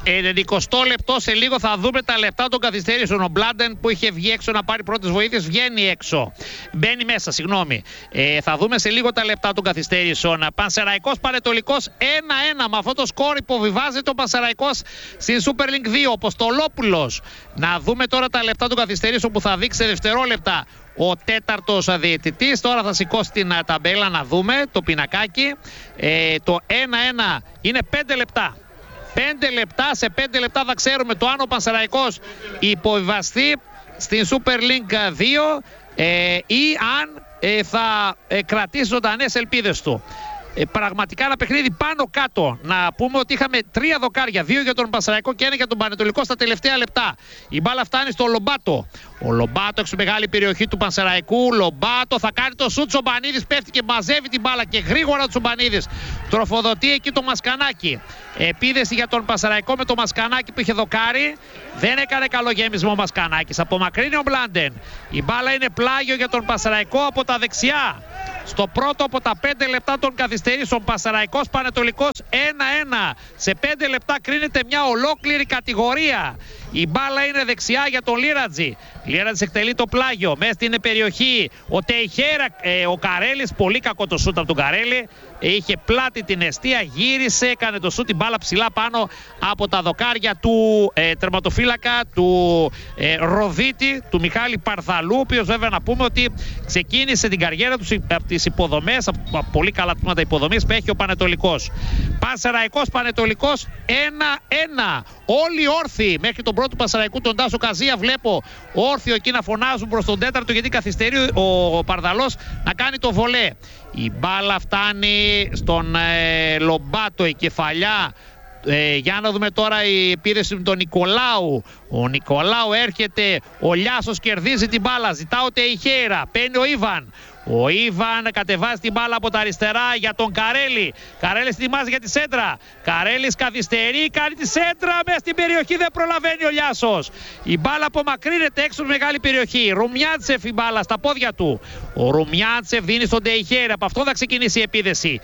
ενενηκοστό λεπτό, σε λίγο θα δούμε τα λεπτά των καθυστερήσεων. Ο Μπλάντεν που είχε βγει έξω να πάρει πρώτες βοήθειες βγαίνει έξω. Μπαίνει μέσα, συγγνώμη. Ε, θα δούμε σε λίγο τα λεπτά των καθυστερήσεων. Πανσεραϊκός Πανετολικός ένα ένα. Με αυτό το σκορ υποβιβάζεται ο Πανσεραϊκός στην Super League δύο. Ο Ποστολόπουλος. Να δούμε τώρα τα λεπτά των καθυστερήσεων που θα δείξει σε δευτερόλεπτα ο τέταρτος διαιτητής. Τώρα θα σηκώσει την ταμπέλα να δούμε το πινακάκι. Ε, το ένα ένα είναι πέντε λεπτά. πέντε λεπτά, σε πέντε λεπτά θα ξέρουμε το αν ο Πανσεραϊκός υποβιβαστεί στην Super League δύο ε, ή αν ε, θα ε, κρατήσει ζωντανές ελπίδες του. Ε, πραγματικά ένα παιχνίδι πάνω κάτω. Να πούμε ότι είχαμε τρία δοκάρια, δύο για τον Πανσεραϊκό και ένα για τον Πανετολικό στα τελευταία λεπτά. Η μπάλα φτάνει στο Λομπάτο. Ο Λομπάτο έξω μεγάλη περιοχή του Πανσεραϊκού. Λομπάτο θα κάνει το σουτ. Τσομπανίδης πέφτει και μαζεύει την μπάλα και γρήγορα ο Τσομπανίδης τροφοδοτεί εκεί το Μασκανάκι. Επίδεση για τον Πανσεραϊκό με το Μασκανάκι που είχε δοκάρει. Δεν έκανε καλό γέμισμα ο Μασκανάκης. Απομακρύνει ο Μπλάντεν. Η μπάλα είναι πλάγιο για τον Πανσεραϊκό από τα δεξιά. Στο πρώτο από τα πέντε λεπτά των καθυστερήσεων, Πανσεραϊκός Πανετολικός ένα ένα. Σε πέντε λεπτά κρίνεται μια ολόκληρη κατηγορία. Η μπάλα είναι δεξιά για τον Λίρατζη. Λίρατζη εκτελεί το πλάγιο. Μέσα στην περιοχή ο Τεϊχέρα, ε, ο Καρέλης. Πολύ κακό το σούτ από τον Καρέλη. Είχε πλάτη την εστία, γύρισε, έκανε το σούτ, την μπάλα ψηλά πάνω από τα δοκάρια του ε, τερματοφύλακα, του ε, Ροδίτη, του Μιχάλη Παρθαλού, ο οποίος βέβαια να πούμε ότι ξεκίνησε την καριέρα του από τις υποδομές, από πολύ καλά τμήματα υποδομής που έχει ο Πανετολικός. Πανσεραϊκός Πανετολικός ένα ένα. Όλοι όρθιοι μέχρι τον πρώτο Πανσεραϊκού, τον Τάσο Καζία, βλέπω όρθιο εκεί να φωνάζουν προς τον τέταρτο γιατί καθυστερεί ο, ο Παρδαλός να κάνει το βολέ. Η μπάλα φτάνει στον ε, Λομπάτο, η κεφαλιά. Ε, για να δούμε τώρα η επίδεση με τον Νικολάου. Ο Νικολάου έρχεται, ο Λιάσος κερδίζει την μπάλα, ζητά ο Τεϊχέρα, παίρνει ο Ιβαν. Ο Ιβαν κατεβάζει την μπάλα από τα αριστερά για τον Καρέλη. Καρέλης ετοιμάζει για τη σέντρα. Καρέλης καθυστερεί, κάνει τη σέντρα μέσα στην περιοχή, δεν προλαβαίνει ο Λιάσος. Η μπάλα απομακρύνεται έξω μεγάλη περιοχή. Ρουμιάντσεφ η μπάλα στα πόδια του. Ο Ρουμιάντσεφ δίνει στον Τεϊχέρα, από αυτό θα ξεκινήσει η επίδεση.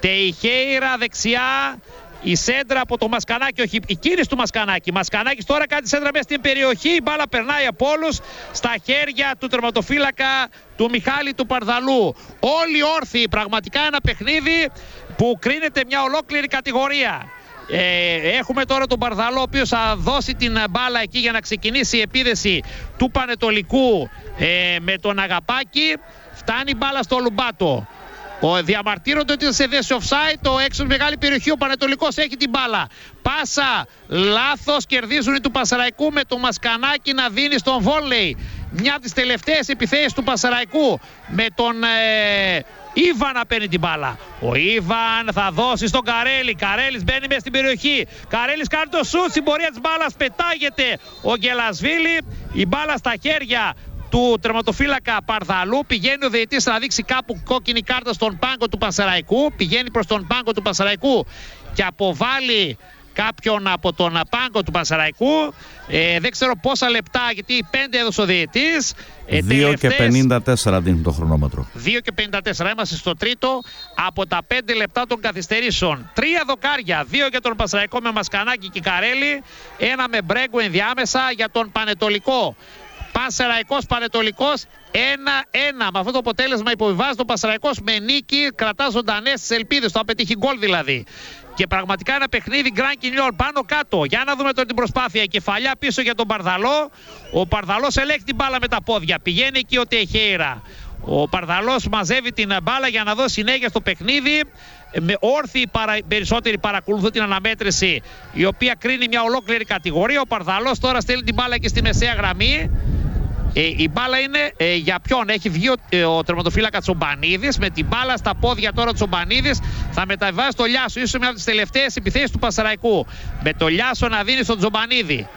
Τεϊχέρα δεξιά. Η σέντρα από το Μασκανάκι, όχι η κίνηση του Μασκανάκι. Μασκανάκης τώρα κάνει σέντρα μέσα στην περιοχή. Η μπάλα περνάει από όλους στα χέρια του τερματοφύλακα του Μιχάλη του Παρδαλού. Όλοι όρθιοι, πραγματικά ένα παιχνίδι που κρίνεται μια ολόκληρη κατηγορία. Ε, έχουμε τώρα τον Παρδαλό, ο οποίος θα δώσει την μπάλα εκεί για να ξεκινήσει η επίδεση του Πανετολικού ε, με τον Αγαπάκη. Φτάνει η μπάλα στο Λουμπάτο. Ο, διαμαρτύρονται ότι σε θέση offside, το έξω μεγάλη περιοχή, ο Πανετολικός έχει την μπάλα. Πάσα, λάθος, κερδίζουν οι του Πανσεραϊκού με το Μασκανάκι να δίνει στον βόλεϊ. Μια από τις τελευταίες επιθέσεις του Πανσεραϊκού με τον ε, Ιβαν να παίρνει την μπάλα. Ο Ιβαν θα δώσει στον Καρέλη. Καρέλης μπαίνει μέσα στην περιοχή. Καρέλης κάνει το σουτ, στην πορεία της μπάλας πετάγεται ο Γκελασβίλη. Η μπάλα στα χέρια του τερματοφύλακα Παρδαλού. Πηγαίνει ο διαιτητής να δείξει κάπου κόκκινη κάρτα στον πάγκο του Πανσεραϊκού. Πηγαίνει προς τον πάγκο του Πανσεραϊκού και αποβάλλει κάποιον από τον πάγκο του Πανσεραϊκού. Ε, δεν ξέρω πόσα λεπτά, γιατί πέντε έδωσε ο διαιτητής. Ε, δύο και πενήντα τέσσερα δίνει το χρονόμετρο. δύο και πενήντα τέσσερα. Είμαστε στο τρίτο από τα πέντε λεπτά των καθυστερήσεων. Τρία δοκάρια. Δύο για τον Πανσεραϊκό με Μασκανάκι και Καρέλη. Ένα με Μπρέγκο ενδιάμεσα για τον Πανετολικό. Πανσεραϊκός Πανετολικός ένα ένα. Με αυτό το αποτέλεσμα υποβιβάζει τον Πανσεραϊκός με νίκη, κρατά ζωντανές τις ελπίδες, το απετύχει γκολ δηλαδή. Και πραγματικά ένα παιχνίδι Grand Canyon πάνω κάτω. Για να δούμε τώρα την προσπάθεια. Η κεφαλιά πίσω για τον Παρδαλό. Ο Παρδαλός ελέγχει την μπάλα με τα πόδια. Πηγαίνει εκεί ο Τεϊχέρα. Ο Παρδαλός μαζεύει την μπάλα για να δώσει συνέχεια στο παιχνίδι. Με όρθιοι παρα... περισσότεροι παρακολουθούν την αναμέτρηση, η οποία κρίνει μια ολόκληρη κατηγορία. Ο Παρδαλός τώρα στέλνει την μπάλα και στη μεσαία γραμμή. Ε, η μπάλα είναι ε, για ποιον? Έχει βγει ο, ε, ο τερματοφύλακα Τσομπανίδης. Με την μπάλα στα πόδια τώρα Τσομπανίδης θα μεταβιβάσει το Λιάσο. Ίσως μια από τις τελευταίες επιθέσεις του Πανσεραϊκού. Με το Λιάσο να δίνει στον Τσομπανίδη.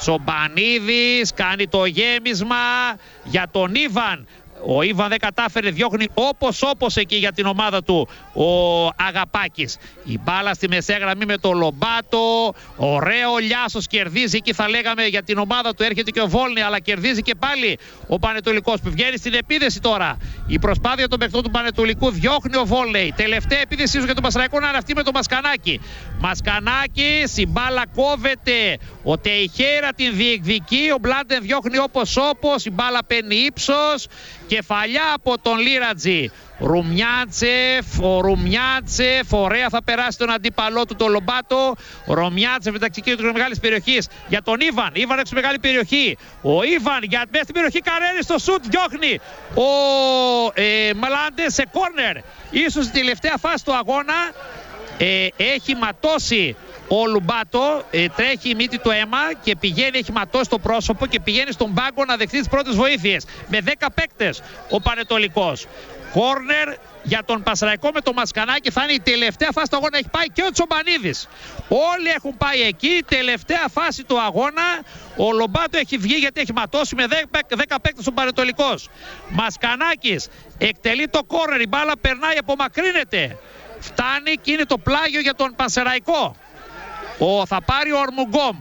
Τσομπανίδης κάνει το γέμισμα για τον Ιβαν. Ο Ιβαν δεν κατάφερε, διώχνει όπως όπως εκεί για την ομάδα του ο Αγαπάκης. Η μπάλα στη μεσαία γραμμή με το Λομπάτο. Ωραίο Λιάσος κερδίζει, εκεί θα λέγαμε για την ομάδα του έρχεται και ο Βόλνη, αλλά κερδίζει και πάλι ο Πανετολικός που βγαίνει στην επίδεση τώρα. Η προσπάθεια των παιχτών του Πανετολικού, διώχνει ο Βόλνη. Τελευταία επίδεση για τον Πανσεραϊκό να είναι αυτή με τον Μασκανάκι. Μασκανάκης, η μπάλα κόβεται, ο Τεϊχέρα την διεκδικεί, ο Μπλάντεν διώχνει όπως όπως, η μπάλα παίρνει ύψος, κεφαλιά από τον Λίρατζη. Ρουμιάτσεφ, ο Ρουμιάτσεφ, ωραία, θα περάσει τον αντίπαλό του, τον Λομπάτο. Ο Ρουμιάτσεφ μεταξύ κέντρου μεγάλης περιοχής για τον Ήβαν. Ήβαν έξω μεγάλη περιοχή. Ο Ήβαν για μέσα στην περιοχή, Καρέλη στο σουτ, διώχνει ο ε, Μαλάντε σε κόρνερ. Ίσως στην τελευταία φάση του αγώνα ε, έχει ματώσει ο Λουμπάτο, ε, τρέχει η μύτη του αίμα και πηγαίνει, έχει ματώσει το πρόσωπο και πηγαίνει στον πάγκο να δεχτεί τις πρώτες βοήθειες. Με δέκα παίκτες ο Πανετολικός. Κόρνερ για τον Πασαραϊκό με το Μασκανάκι, θα είναι η τελευταία φάση του αγώνα. Έχει πάει και ο Τσομπανίδης. Όλοι έχουν πάει εκεί. Τελευταία φάση του αγώνα. Ο Λομπάτο έχει βγει γιατί έχει ματώσει με δέκα παίκτες ο Πανετολικός. Μασκανάκης εκτελεί το κόρνερ. Η μπάλα περνάει, απομακρύνεται. Φτάνει και είναι το πλάγιο για τον Πασαραϊκό. Ο, θα πάρει ο Ορμουγκόμ.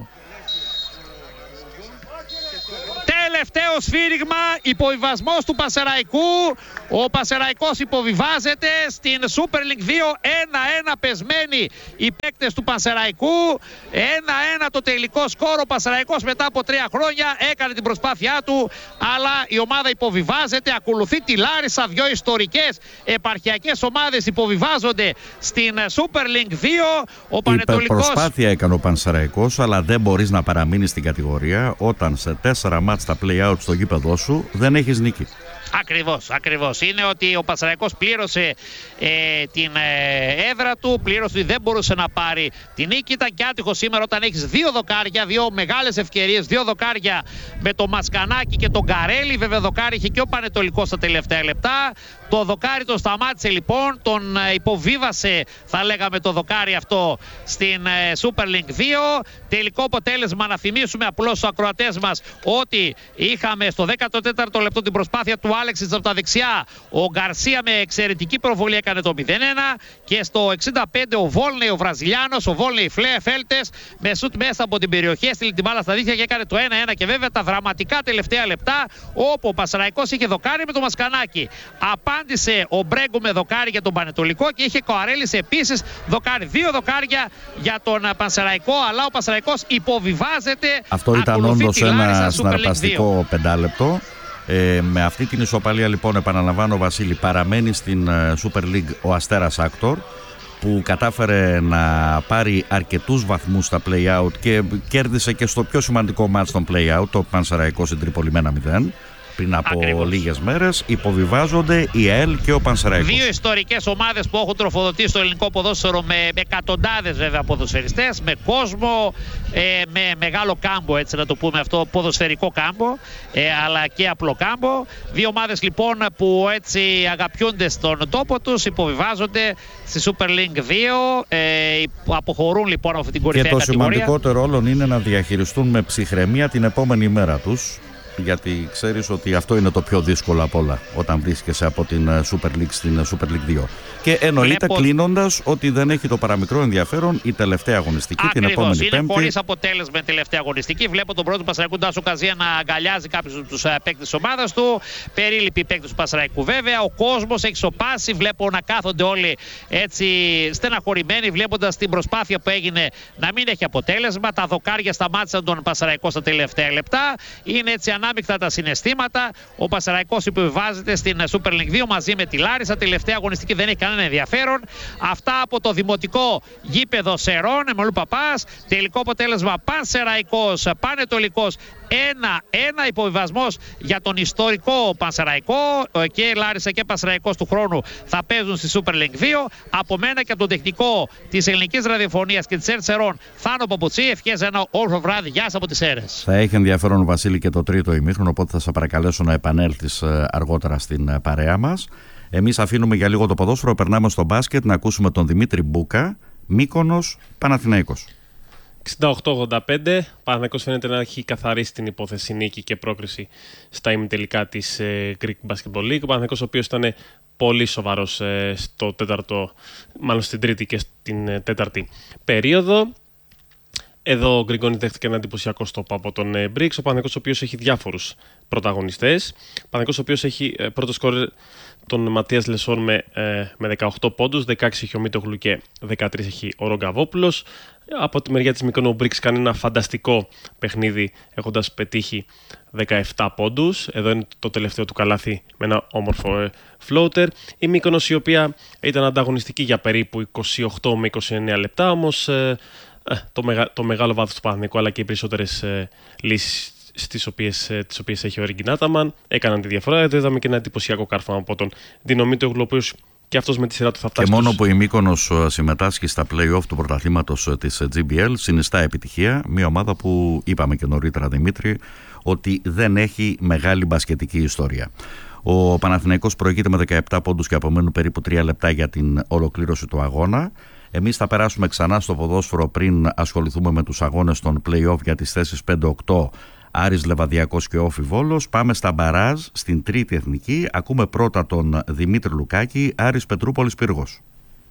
Τελευταίο σφύριγμα, υποβιβασμός του Πασεραϊκού. Ο Πασεραϊκός υποβιβάζεται στην Super League δύο. ένα ένα πεσμένοι οι παίκτες του Πασεραϊκού. ένα ένα το τελικό σκορ. Ο Πασεραϊκός μετά από τρία χρόνια έκανε την προσπάθειά του, αλλά η ομάδα υποβιβάζεται. Ακολουθεί τη Λάρισα. Δυο ιστορικές επαρχιακές ομάδες υποβιβάζονται στην Super League δύο. Ο Πανετολικός... Προσπάθεια έκανε ο Πανσεραϊκός, αλλά δεν μπορείς να παραμείνεις στην κατηγορία όταν σε τέσσερα μάτς στα play-out στο γήπεδό σου δεν έχεις νίκη. Ακριβώς, ακριβώς. Είναι ότι ο Πασαραϊκός πλήρωσε ε, την ε, έδρα του, πλήρωσε ότι δεν μπορούσε να πάρει την νίκη. Ήταν και άτυχο σήμερα όταν έχεις δύο δοκάρια, δύο μεγάλες ευκαιρίες, δύο δοκάρια με το Μασκανάκι και τον Καρέλη. Βέβαια δοκάρι είχε και ο Πανετολικός στα τελευταία λεπτά. Το δοκάρι τον σταμάτησε λοιπόν, τον ε, υποβίβασε θα λέγαμε το δοκάρι αυτό στην ε, Super League δύο. Τελικό αποτέλεσμα, να θυμίσουμε απλώς στους ακροατές μας ότι είχαμε στο δέκατο τέταρτο λεπτό την προσπάθεια του Άλεξιτς από τα δεξιά. Ο Γκαρσία με εξαιρετική προβολή έκανε το μηδέν ένα και στο εξήντα πέντε ο Βόλνεϊ, ο Βραζιλιάνος, ο Βόλνεϊ Φέλτες με σουτ μέσα από την περιοχή, έστειλε την μπάλα στα δίχτυα και έκανε το ένα ένα. Και βέβαια τα δραματικά τελευταία λεπτά όπου ο Πασαραϊκός είχε δοκάρι με το Μασκανάκι. Απάντησε ο Μπρέγκο με δοκάρι για τον Πανετολικό και είχε Κοαρέλης επίσης δοκάρι. Δύο δοκάρια για τον Πασαραϊκό, αλλά ο Πασαραϊκός υποβιβάζεται. Αυτό ήταν όντως ένα συναρπαστικό πεντάλεπτο. Ε, με αυτή την ισοπαλία λοιπόν, επαναλαμβάνω Βασίλη, παραμένει στην Super League ο Αστέρας Άκτορ, που κατάφερε να πάρει αρκετούς βαθμούς στα play-out και κέρδισε και στο πιο σημαντικό μάτς των play-out, το Πανσεραϊκό στην Τρίπολη με ένα μηδέν. Πριν από Ακριβώς. λίγες μέρες υποβιβάζονται η ΑΕΛ και ο Πανσεραϊκός. Δύο ιστορικές ομάδες που έχουν τροφοδοτήσει στο ελληνικό ποδόσφαιρο με, με εκατοντάδες βέβαια ποδοσφαιριστές, με κόσμο, ε, με μεγάλο κάμπο, έτσι να το πούμε αυτό, ποδοσφαιρικό κάμπο, ε, αλλά και απλό κάμπο. Δύο ομάδες λοιπόν που έτσι αγαπιούνται στον τόπο τους, υποβιβάζονται στη Super League δύο, ε, αποχωρούν λοιπόν από αυτή την κορυφαία κατηγορία. Και το σημαντικότερο όλων είναι να διαχειριστούν με ψυχραιμία την επόμενη μέρα τους. Γιατί ξέρεις ότι αυτό είναι το πιο δύσκολο από όλα όταν βρίσκεσαι από την Super League στην Super League δύο. Και εννοείται Βλέπω... κλείνοντας ότι δεν έχει το παραμικρό ενδιαφέρον η τελευταία αγωνιστική. Ακριβώς, την επόμενη είναι Πέμπτη. Είναι χωρίς αποτέλεσμα η τελευταία αγωνιστική. Βλέπω τον πρώτο του Πασαραϊκού Τάσο Καζία να αγκαλιάζει κάποιους από τους παίκτες της ομάδας του. Περίληποι παίκτες του Πασαραϊκού βέβαια. Ο κόσμος έχει σοπάσει. Βλέπω να κάθονται όλοι έτσι στεναχωρημένοι, βλέποντας την προσπάθεια που έγινε να μην έχει αποτέλεσμα. Τα δοκάρια σταμάτησαν τον Πασαραϊκό στα τελευταία λεπτά. Είναι έτσι ανάμεικτα τα συναισθήματα. Ο Πασαραϊκός υποβιβάζεται στην Super League δύο μαζί με τη Λάρισα. Τελευταία αγωνιστική δεν έχει κανένα ενδιαφέρον. Αυτά από το δημοτικό γήπεδο Σερών, Εμμανουήλ Παπάς. Τελικό αποτέλεσμα Πανσεραϊκός, Πανετολικός ένα ένα. Υποβιβασμός για τον ιστορικό Πανσεραϊκό. Και Λάρισα και Πανσεραϊκός του χρόνου θα παίζουν στη Super League δύο. Από μένα και από τον τεχνικό της Ελληνικής Ραδιοφωνίας και της ΕΡΤ Σερών, Θάνο Παπουτσί, ευχές ένα όρθιο βράδυ. Γεια σας από τις ΣΕΡΕΣ. Θα έχει ενδιαφέρον, Βασίλη, και το τρίτο ημίχρονο, οπότε θα σε παρακαλέσω να επανέλθεις αργότερα στην παρέα μας. Εμείς αφήνουμε για λίγο το ποδόσφαιρο, περνάμε στο μπάσκετ να ακούσουμε τον Δημήτρη Μπούκα. Μύκονος, Παναθηναϊκός. εξήντα οκτώ ογδόντα πέντε. Ο Παναθηναϊκός φαίνεται να έχει καθαρίσει την υπόθεση νίκη και πρόκριση στα ημιτελικά της ε, Greek Basketball League. Ο Παναθηναϊκός, ο οποίος ήταν πολύ σοβαρός ε, στο τέταρτο, μάλλον στην τρίτη και στην ε, τέταρτη περίοδο. Εδώ ο Γκριγκόνης δέχτηκε ένα εντυπωσιακό στόπ από τον Μπρίξ. Ο Παναθηναϊκός, ο οποίος έχει διάφορους πρωταγωνιστές. Ο Παναθηναϊκός, ο οποίος έχει ε, πρώτο σκόρερ τον Ματίας Λεσόρ με, ε, με δεκαοκτώ πόντους, δεκαέξι έχει ο Μίτογλου και δεκατρείς έχει ο Ρογκαβόπουλος. Από τη μεριά της Μυκονού, ο Μπρίξ κάνει ένα φανταστικό παιχνίδι, έχοντας πετύχει δεκαεπτά πόντους. Εδώ είναι το τελευταίο του καλάθι με ένα όμορφο ε, floater. Η Μύκονος, η οποία ήταν ανταγωνιστική για περίπου είκοσι οκτώ με είκοσι εννέα λεπτά, όμως ε, ε, το, μεγα, το μεγάλο βάθος του Παναθηναϊκού αλλά και οι περισσότερες ε, λύσεις στις οποίες, ε, τις οποίες έχει ο Ριγκινάταμαν έκαναν τη διαφορά. Εδώ είδαμε και ένα εντυπωσιακό κάρφωμα από τον Ντίνο Μίτογλου, ο οποίος και αυτός με τη σειρά του θα φτάσει. Και μόνο τους... που η Μύκονος συμμετάσχει στα play-off του πρωταθλήματος της τζι μπι ελ συνιστά επιτυχία. Μια ομάδα που είπαμε και νωρίτερα, Δημήτρη, ότι δεν έχει μεγάλη μπασκετική ιστορία. Ο Παναθηναϊκός προηγείται με δεκαεπτά πόντους και απομένουν περίπου τρία λεπτά για την ολοκλήρωση του αγώνα. Εμείς θα περάσουμε ξανά στο ποδόσφαιρο πριν ασχοληθούμε με τους αγώνες των play-off για τις θέσεις πέντε οκτώ. Άρης Λεβαδιακός και Όφι Βόλος. Πάμε στα μπαράζ στην τρίτη εθνική. Ακούμε πρώτα τον Δημήτρη Λουκάκη, Άρης Πετρούπολης Πύργος.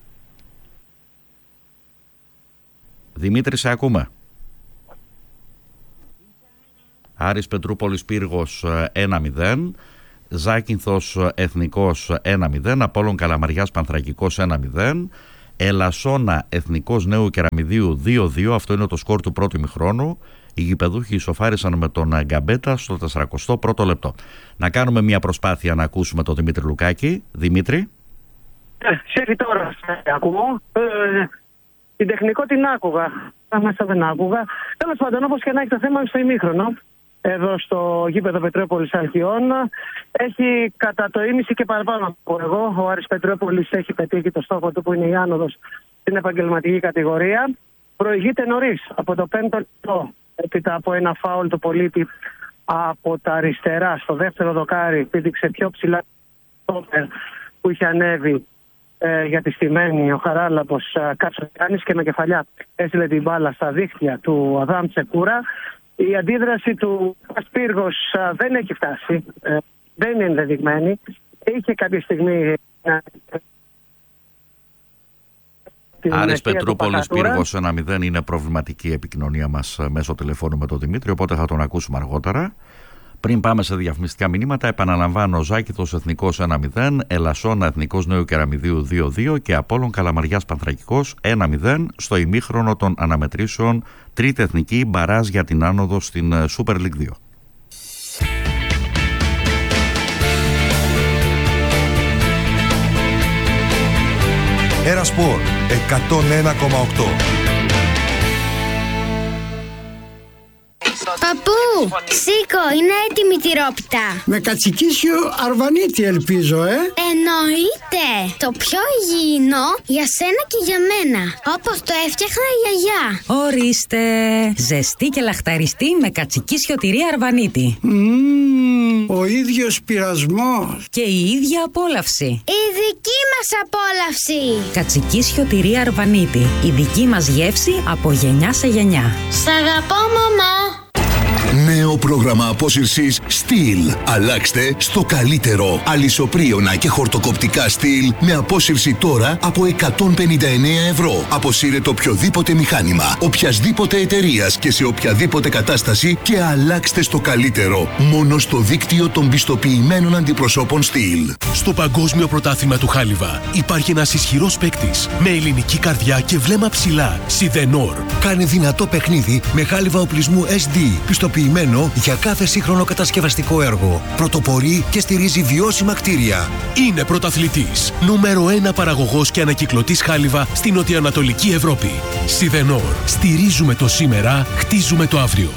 Δημήτρη, σε ακούμε. Άρης Πετρούπολης Πύργος ένα μηδέν. Ζάκυνθος Εθνικός ένα μηδέν. Απόλλων Καλαμαριάς Πανθρακικός ένα μηδέν. Ελασσόνα Εθνικός Νέου Κεραμιδίου δύο δύο. Αυτό είναι το σκορ του πρώτου ημιχρόνου. Οι γηπεδούχοι ισοφάρισαν με τον Γκαμπέτα στο σαράντα πρώτο λεπτό. Να κάνουμε μια προσπάθεια να ακούσουμε τον Δημήτρη Λουκάκη. Δημήτρη. Ε, Σέφη τώρα ακούω. Ε, την τεχνικό την άκουγα. Άμεσα δεν άκουγα. Τέλος πάντων, όπως και να έχει το θέμα στο ημίχρονο, εδώ στο γήπεδο Πετρούπολης Αλκιών, έχει κατά το ίμιση και παραπάνω από εγώ. Ο Άρης Πετρούπολης έχει πετύχει το στόχο του που είναι η άνοδος στην επαγγελματική κατηγορία. Προηγείται νωρίς από το πέμπτο λεπτό, έπειτα από ένα φάουλ του πολίτη από τα αριστερά στο δεύτερο δοκάρι, πήδηξε πιο ψηλά που είχε ανέβει ε, για τη στημένη ο Χαράλαμπος ε, Κατσοκάνης και με κεφαλιά έστειλε την μπάλα στα δίχτυα του Αδάμ Τσεκούρα. Η αντίδραση του Πύργος ε, δεν έχει φτάσει, ε, δεν είναι ενδεδειγμένη. Είχε κάποια στιγμή... Ε, Άρης Πετρούπολης Πύργος ένα μηδέν. Είναι προβληματική η επικοινωνία μας μέσω τηλεφώνου με τον Δημήτρη, οπότε θα τον ακούσουμε αργότερα. Πριν πάμε σε διαφημιστικά μηνύματα, επαναλαμβάνω: Ζάκηθος Εθνικός ένα μηδέν, Ελασσόνα Εθνικός Νέου Κεραμιδίου δύο δύο και Απόλλων Καλαμαριάς Πανθρακικός ένα μηδέν στο ημίχρονο των αναμετρήσεων, τρίτη εθνική μπαράζ για την άνοδο στην Super League δύο. Ερασπορ εκατόν ένα κόμμα οκτώ. Παππού, σήκω, είναι έτοιμη η τυρόπιτα. Με κατσικίσιο αρβανίτη ελπίζω, ε. Εννοείται. Το πιο υγιεινό για σένα και για μένα. Όπως το έφτιαχνα η γιαγιά. Ορίστε. Ζεστή και λαχταριστή με κατσικίσιο τυρί αρβανίτη. Mm, ο ίδιος πειρασμός. Και η ίδια απόλαυση. Η δική μας απόλαυση. Κατσικίσιο τυρί αρβανίτη. Η δική μας γεύση από γενιά σε γενιά. Σ' αγαπώ, μαμά. Νέο πρόγραμμα απόσυρσης Steel. Αλλάξτε στο καλύτερο. Αλυσοπρίωνα και χορτοκοπτικά Steel με απόσυρση τώρα από εκατόν πενήντα εννέα ευρώ. Αποσύρετε οποιοδήποτε μηχάνημα, οποιασδήποτε εταιρείας και σε οποιαδήποτε κατάσταση και αλλάξτε στο καλύτερο. Μόνο στο δίκτυο των πιστοποιημένων αντιπροσώπων Steel. Στο Παγκόσμιο Πρωτάθλημα του Χάλιβα υπάρχει ένας ισχυρός παίκτης με ελληνική καρδιά και βλέμμα ψηλά. Σιδενόρ. Κάνε δυνατό παιχνίδι με χάλιβα οπλισμού ες ντι, πιστοποιημένο για κάθε σύγχρονο κατασκευαστικό έργο. Πρωτοπορεί και στηρίζει βιώσιμα κτίρια. Είναι πρωταθλητής. Νούμερο ένα παραγωγός και ανακυκλωτής χάλιβα στην νοτιοανατολική Ευρώπη. Σιδενόρ. Στηρίζουμε το σήμερα, χτίζουμε το αύριο.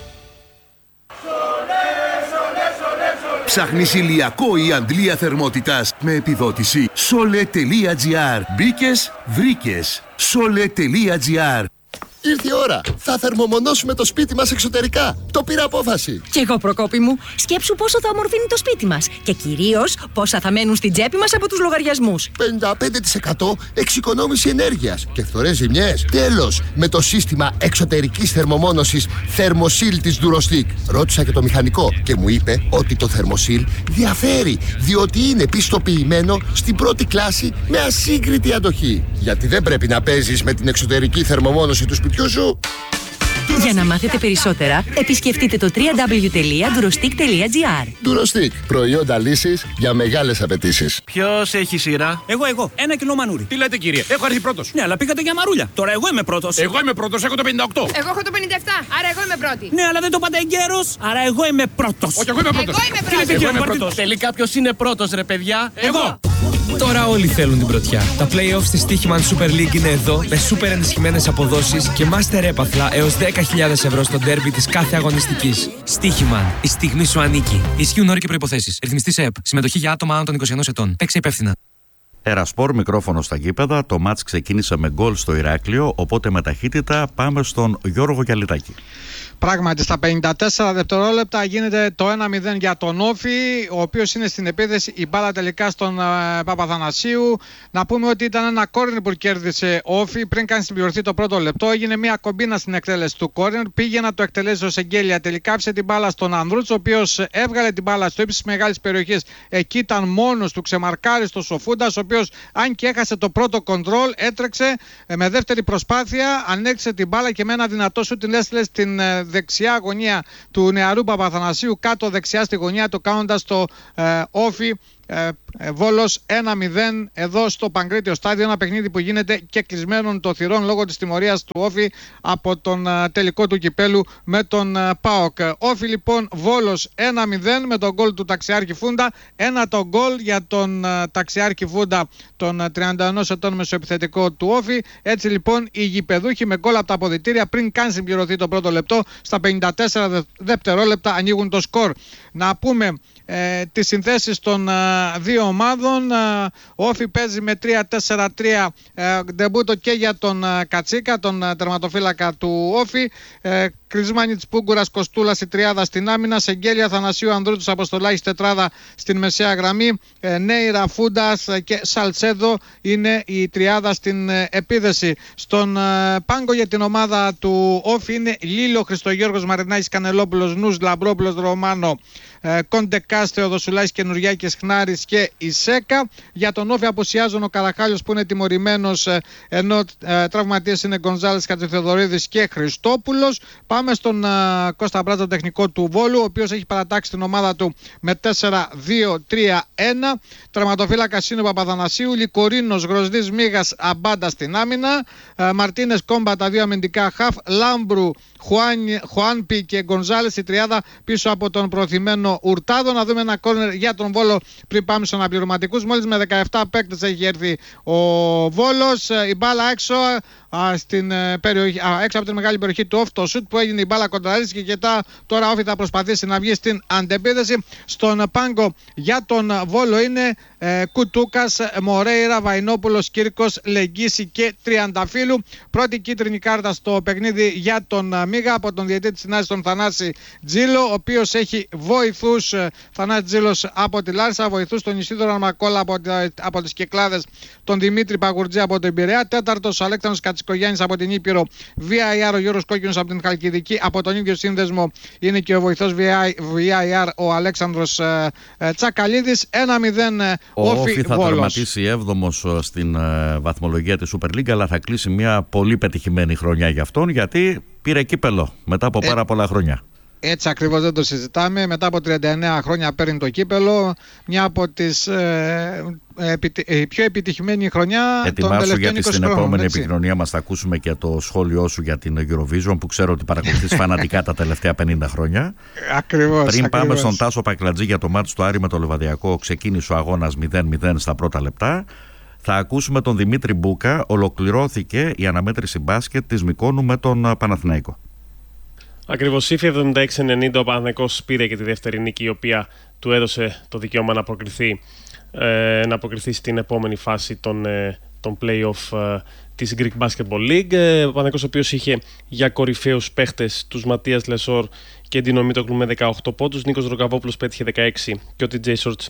Ψάχνεις ηλιακό ή αντλία θερμότητας με επιδότηση. Sole.gr. Μπήκες, βρήκες. Sole.gr. Ήρθε η ώρα. Θα θερμομονώσουμε το σπίτι μας εξωτερικά. Το πήρα απόφαση. Κι εγώ, Προκόπη μου. Σκέψου πόσο θα ομορφύνει το σπίτι μας. Και κυρίως πόσα θα μένουν στην τσέπη μας από τους λογαριασμούς. πενήντα πέντε τοις εκατό εξοικονόμηση ενέργειας. Και φθορές ζημιές. Τέλος. Με το σύστημα εξωτερικής θερμομόνωσης Thermosil της Durostic. Ρώτησα και το μηχανικό και μου είπε ότι το Thermosil διαφέρει. Διότι είναι πιστοποιημένο στην πρώτη κλάση με ασύγκριτη αντοχή. Γιατί δεν πρέπει να παίζεις με την εξωτερική θερμομόνωση του σπιτιού σου. Για να μάθετε περισσότερα, επισκεφτείτε το double-u double-u double-u τελεία ντουροστικ τελεία τζι άρ. Ντουροστικ. Προϊόντα λύσης για μεγάλες απαιτήσεις. Ποιος έχει σειρά? Εγώ, εγώ. Ένα κιλό μανούρι. Τι λέτε, κύριε? Έχω έρθει πρώτος. Ναι, αλλά πήγατε για μαρούλια. Τώρα εγώ είμαι πρώτος. Εγώ είμαι πρώτος, έχω το πενήντα οκτώ. Εγώ έχω το πενήντα επτά, άρα εγώ είμαι πρώτη. Ναι, αλλά δεν το πάτε εγκαίρος, άρα εγώ είμαι πρώτος. Όχι, εγώ είμαι πρώτος. Εγώ είμαι πρώτος. Εγώ είμαι πρώτος. Τελικά ποιος είναι πρώτος, ρε παιδιά? Εγώ. Τώρα όλοι θέλουν την πρωτιά. Τα play-offs της Stichman Super League είναι εδώ με super ενισχυμένες αποδόσεις και master έπαθλα έως δέκα χιλιάδες ευρώ στο ντέρμπι της κάθε αγωνιστικής. Stichman, η στιγμή σου ανήκει. Ισχύουν όροι και προϋποθέσεις. Ρυθμιστής ΕΕΠ. Συμμετοχή για άτομα άνω των είκοσι ενός ετών. Παίξε υπεύθυνα. Ερασπορ, μικρόφωνο στα γήπεδα. Το μάτς ξεκίνησε με γκολ στο Ηράκλειο, οπότε με ταχύτητα πάμε στον Γιώργο Γιαλιτάκη. Πράγματι, στα πενήντα τέσσερα δευτερόλεπτα γίνεται το ένα μηδέν για τον Όφη, ο οποίος είναι στην επίθεση. Η μπάλα τελικά στον uh, Παπαθανασίου. Να πούμε ότι ήταν ένα κόρνερ που κέρδισε ο Όφη πριν καν συμπληρωθεί το πρώτο λεπτό. Έγινε μια κομπίνα στην εκτέλεση του κόρνερ. Πήγε να το εκτελέσει ο Σεγγέλια. Τελικά άφησε την μπάλα στον Ανδρούτς, ο οποίος έβγαλε την μπάλα στο ύψος της μεγάλης περιοχής. Εκεί ήταν μόνος του, ξεμαρκάριστος ο Φούντας, ο οποίος, αν και έχασε το πρώτο κοντρόλ, έτρεξε με δεύτερη προσπάθεια, ανέξε την μπάλα και με ένα δυνατό σου την έστειλε στην δεξιά γωνία του νεαρού Παπαθανασίου, κάτω δεξιά στη γωνία του, κάνοντας το ε, Όφι ε, ε, Βόλος ένα μηδέν εδώ στο Παγκρίτιο Στάδιο. Ένα παιχνίδι που γίνεται και κλεισμένων των θυρών λόγω της τιμωρίας του Όφι από τον ε, τελικό του κυπέλου με τον ε, ΠΑΟΚ. Όφι λοιπόν Βόλος ένα μηδέν με τον γκολ του Ταξιάρχη Φούντα. Ένα το γκολ για τον ε, Ταξιάρχη Φούντα, τον ε, τριάντα ενός ετών μεσοεπιθετικό του Όφι. Έτσι λοιπόν οι γηπεδούχοι με γκολ από τα αποδυτήρια πριν καν συμπληρωθεί το πρώτο λεπτό, στα πενήντα τέσσερα δευτερόλεπτα ανοίγουν το σκορ. Να πούμε ε, τις συνθέσεις των ε, δύο ομάδων. Ε, ο Όφι παίζει με τρία τέσσερα τρία, ε, ντεμπούτο και για τον ε, Κατσίκα, τον ε, τερματοφύλακα του Όφι. ε, Κρισμάνιτς, Πούγκουρας, Κοστούλας η τριάδα στην άμυνα. Σεγγέλια, Θανασίου, Ανδρούτους, Αποστολάκης τετράδα στην μεσαία γραμμή. ε, Νέιρα, Φούντας και Σαλτσέδο είναι η τριάδα στην ε, επίδεση. Στον ε, πάγκο για την ομάδα του Όφι είναι Λίλο, Χριστογιώργος, Μαρινάκης, Κανελόπουλος, Νους, Λαμπρόπουλος, Ρωμάνο, ε, Κοντεκάς, Θεοδοσουλάκης, Καινουριάκης, Χνάρης και Ισέκα. Για τον Όφι απουσιάζουν ο Καραχάλιος που είναι τιμωρημένος, ε, ενώ ε, τραυματίες είναι Γκονζάλης, Κατσιθεοδωρίδης και Χριστόπουλος. Πάμε στον ε, Κώστα Μπράτζα, τεχνικό του Βόλου, ο οποίος έχει παρατάξει την ομάδα του με τέσσερα δύο τρία ένα. Τραυματοφύλακας είναι ο Παπαθανασίου, Λικορίνος, Γροσδής, Μίγας, Αμπάντα στην άμυνα. ε, Μαρτίνες, Κόμπα, τα δύο αμυντικά χαφ. Λάμπρου, Χουάνπι και Γκονζάλης η τριάδα πίσω από τον προωθημένο Ουρτάδο. Να δούμε ένα κόρνερ για τον Βόλο πριν πάμε στους αναπληρωματικούς. Μόλις με δεκαεπτά παίκτες έχει έρθει ο Βόλος. Η μπάλα έξω, α, στην, περιοχή, α, έξω από την μεγάλη περιοχή του Όφη. Το σουτ που έγινε, η μπάλα κοντραρίστηκε και τα, τώρα Όφη θα προσπαθήσει να βγει στην αντεπίδεση. Στον πάγκο για τον Βόλο είναι ε, Κουτούκας, Μορέιρα, Βαϊνόπουλος, Κύρκος, Λεγγίση και Τριανταφύλου. Πρώτη κίτρινη κάρτα στο παιχνίδι για τον Μίγα από τον διαιτητή της συνάντησης, τον Θανάση Τζίλο, ο οποίος έχει βοηθούς, Θανάση Τζίλος από τη Λάρισα, βοηθούς τον Ισίδωρο Αρμακόλα από, από τις Κυκλάδες, τον Δημήτρη Παγουρτζή από τον Πειραιά, τέταρτος ο Αλέξανδρος Κατσικογιάννης από την Ήπειρο, βι άι αρ ο Γιώργος Κόκκινος από την Χαλκιδική, από τον ίδιο σύνδεσμο είναι και ο βοηθός βι άι αρ ο Αλέξανδρος ε, ε, Τσακαλίδης. ένα μηδέν ο Όφι θα Βόλος. τερματίσει έβδομος στην ε, βαθμολογία της Super League, αλλά θα κλείσει μια πολύ πετυχημένη χρονιά για αυτόν, γιατί πήρε κύπελο μετά από πάρα ε, πολλά χρόνια. Έτσι ακριβώς, δεν το συζητάμε. Μετά από τριάντα εννέα χρόνια παίρνει το κύπελο. Μια από τις ε, επιτι... πιο επιτυχημένη χρονιά. Ετοιμάσου, γιατί στην χρόνων, επόμενη έτσι. επικοινωνία μας θα ακούσουμε και το σχόλιο σου για την Eurovision, που ξέρω ότι παρακολουθείς φανατικά τα τελευταία πενήντα χρόνια. Ακριβώς. Πριν ακριβώς. πάμε στον Τάσο Πακλατζή για το μάτς του Άρη με το Λεβαδιακό, ξεκίνησε ο αγώνας μηδέν μηδέν στα πρώτα λεπτά. Θα ακούσουμε τον Δημήτρη Μπούκα. Ολοκληρώθηκε η αναμέτρηση μπάσκετ της Μικόνου με τον Παναθηναϊκό. Ακριβώς, ύφη εβδομήντα έξι ενενήντα, ο Παναθηναϊκός πήρε και τη δεύτερη νίκη, η οποία του έδωσε το δικαίωμα να αποκριθεί, ε, να αποκριθεί στην επόμενη φάση των, ε, των play-off ε, της Greek Basketball League. Ε, ο Παναθηναϊκός, ο οποίος είχε για κορυφαίους παίχτες τους Ματίας Λεσόρ και Ντίνο Μίτογλου με δεκαοκτώ πόντους, Νίκος Ροκαβόπουλος πέτυχε δεκαέξι και ο τι τζέι Shorts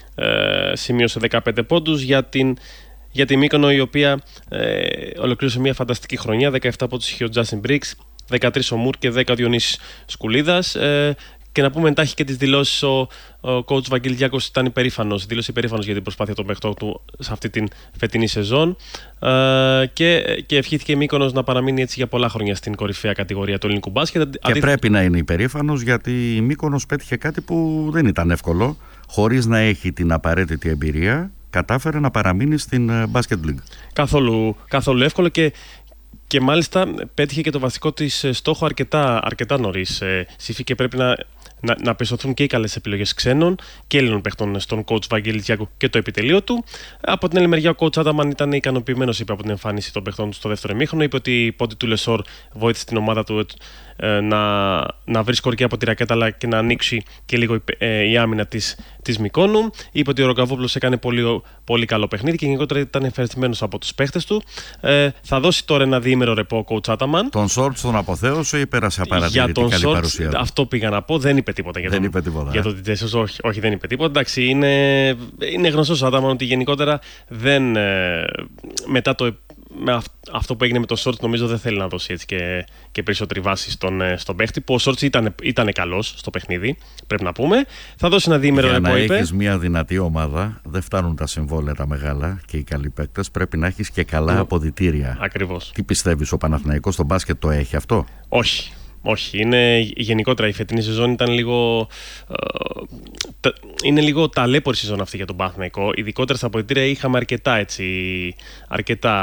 ε, σημείωσε δεκαπέντε πόντους. Για την Για τη Μύκονο, η οποία ε, ολοκλήρωσε μια φανταστική χρονιά. δεκαεπτά πόντους είχε ο Justin Briggs, δεκατρείς ο Μουρ και δέκα ο Διονύσης Σκουλίδας. Ε, Και να πούμε εντάχει και τις δηλώσεις, ο, ο coach Βαγγελιάκος ήταν υπερήφανος, δήλωσε υπερήφανος για την προσπάθεια των παιχτών του σε αυτή την φετινή σεζόν ε, και, και ευχήθηκε η Μύκονος να παραμείνει έτσι για πολλά χρόνια στην κορυφαία κατηγορία του ελληνικού μπάσκετ. Και Αντί... πρέπει να είναι υπερήφανος, γιατί η Μύκονος πέτυχε κάτι που δεν ήταν εύκολο. Χωρίς να έχει την απαραίτητη εμπειρία, κατάφερε να παραμείνει στην Basket League. Καθόλου, καθόλου εύκολο και, και μάλιστα πέτυχε και το βασικό της στόχο αρκετά, αρκετά νωρίς. Ε, Σύφη, και πρέπει να, να, να πιστωθούν και οι καλές επιλογές ξένων και Έλληνων παιχτών στον coach Βαγγέλη Τζιάκου και το επιτελείο του. Από την άλλη μεριά, ο coach Άνταμαν ήταν ικανοποιημένος, είπε, από την εμφάνιση των παιχτών του στο δεύτερο ημίχρονο. Είπε ότι η πόντη του Λεσόρ βοήθησε την ομάδα του ε, να, να βρει σκορ και από τη ρακέτα, αλλά και να ανοίξει και λίγο η, ε, η άμυνα της, της Μυκόνου. Είπε ότι ο Ρογκαβόπουλος έκανε πολύ, πολύ καλό παιχνίδι και γενικότερα ήταν ευχαριστημένος από τους παίχτες του. Ε, θα δώσει τώρα ένα διήμερο ρεπό ο coach Άνταμαν. Τον Σόρτς τον αποθέωσε ή πέρασε απαρατήρητη καλή Shorts, παρουσία? Αυτό πήγα να πω. Δεν είπε τίποτα για δεν τον, είπε τίποτα, για ε. τον Τιτζέσος. Όχι, όχι, δεν είπε τίποτα. Εντάξει, είναι, είναι γνωστός ο Άνταμαν ότι γενικότερα δεν, ε, μετά το, με αυτό που έγινε με το Σόρτς, νομίζω δεν θέλει να δώσει έτσι και, και περισσότερη βάση στον, στον παίχτη, που ο Σόρτς ήταν, ήταν καλός στο παιχνίδι, πρέπει να πούμε. Θα δώσει ένα διήμερο ρεπό, είπε. Για να έχεις μια δυνατή ομάδα, δεν φτάνουν τα συμβόλαια τα μεγάλα και οι καλοί παίκτες, πρέπει να έχεις και καλά αποδυτήρια. Ακριβώς. Τι πιστεύεις, ο Παναθηναϊκός στο μπάσκετ το έχει αυτό? Όχι. Όχι, είναι, γενικότερα η φετινή σεζόν ήταν λίγο, ε, είναι λίγο ταλέπορη σεζόν αυτή για τον Παναθηναϊκό. Ειδικότερα στα αποδυτήρια είχαμε αρκετά έτσι, αρκετά,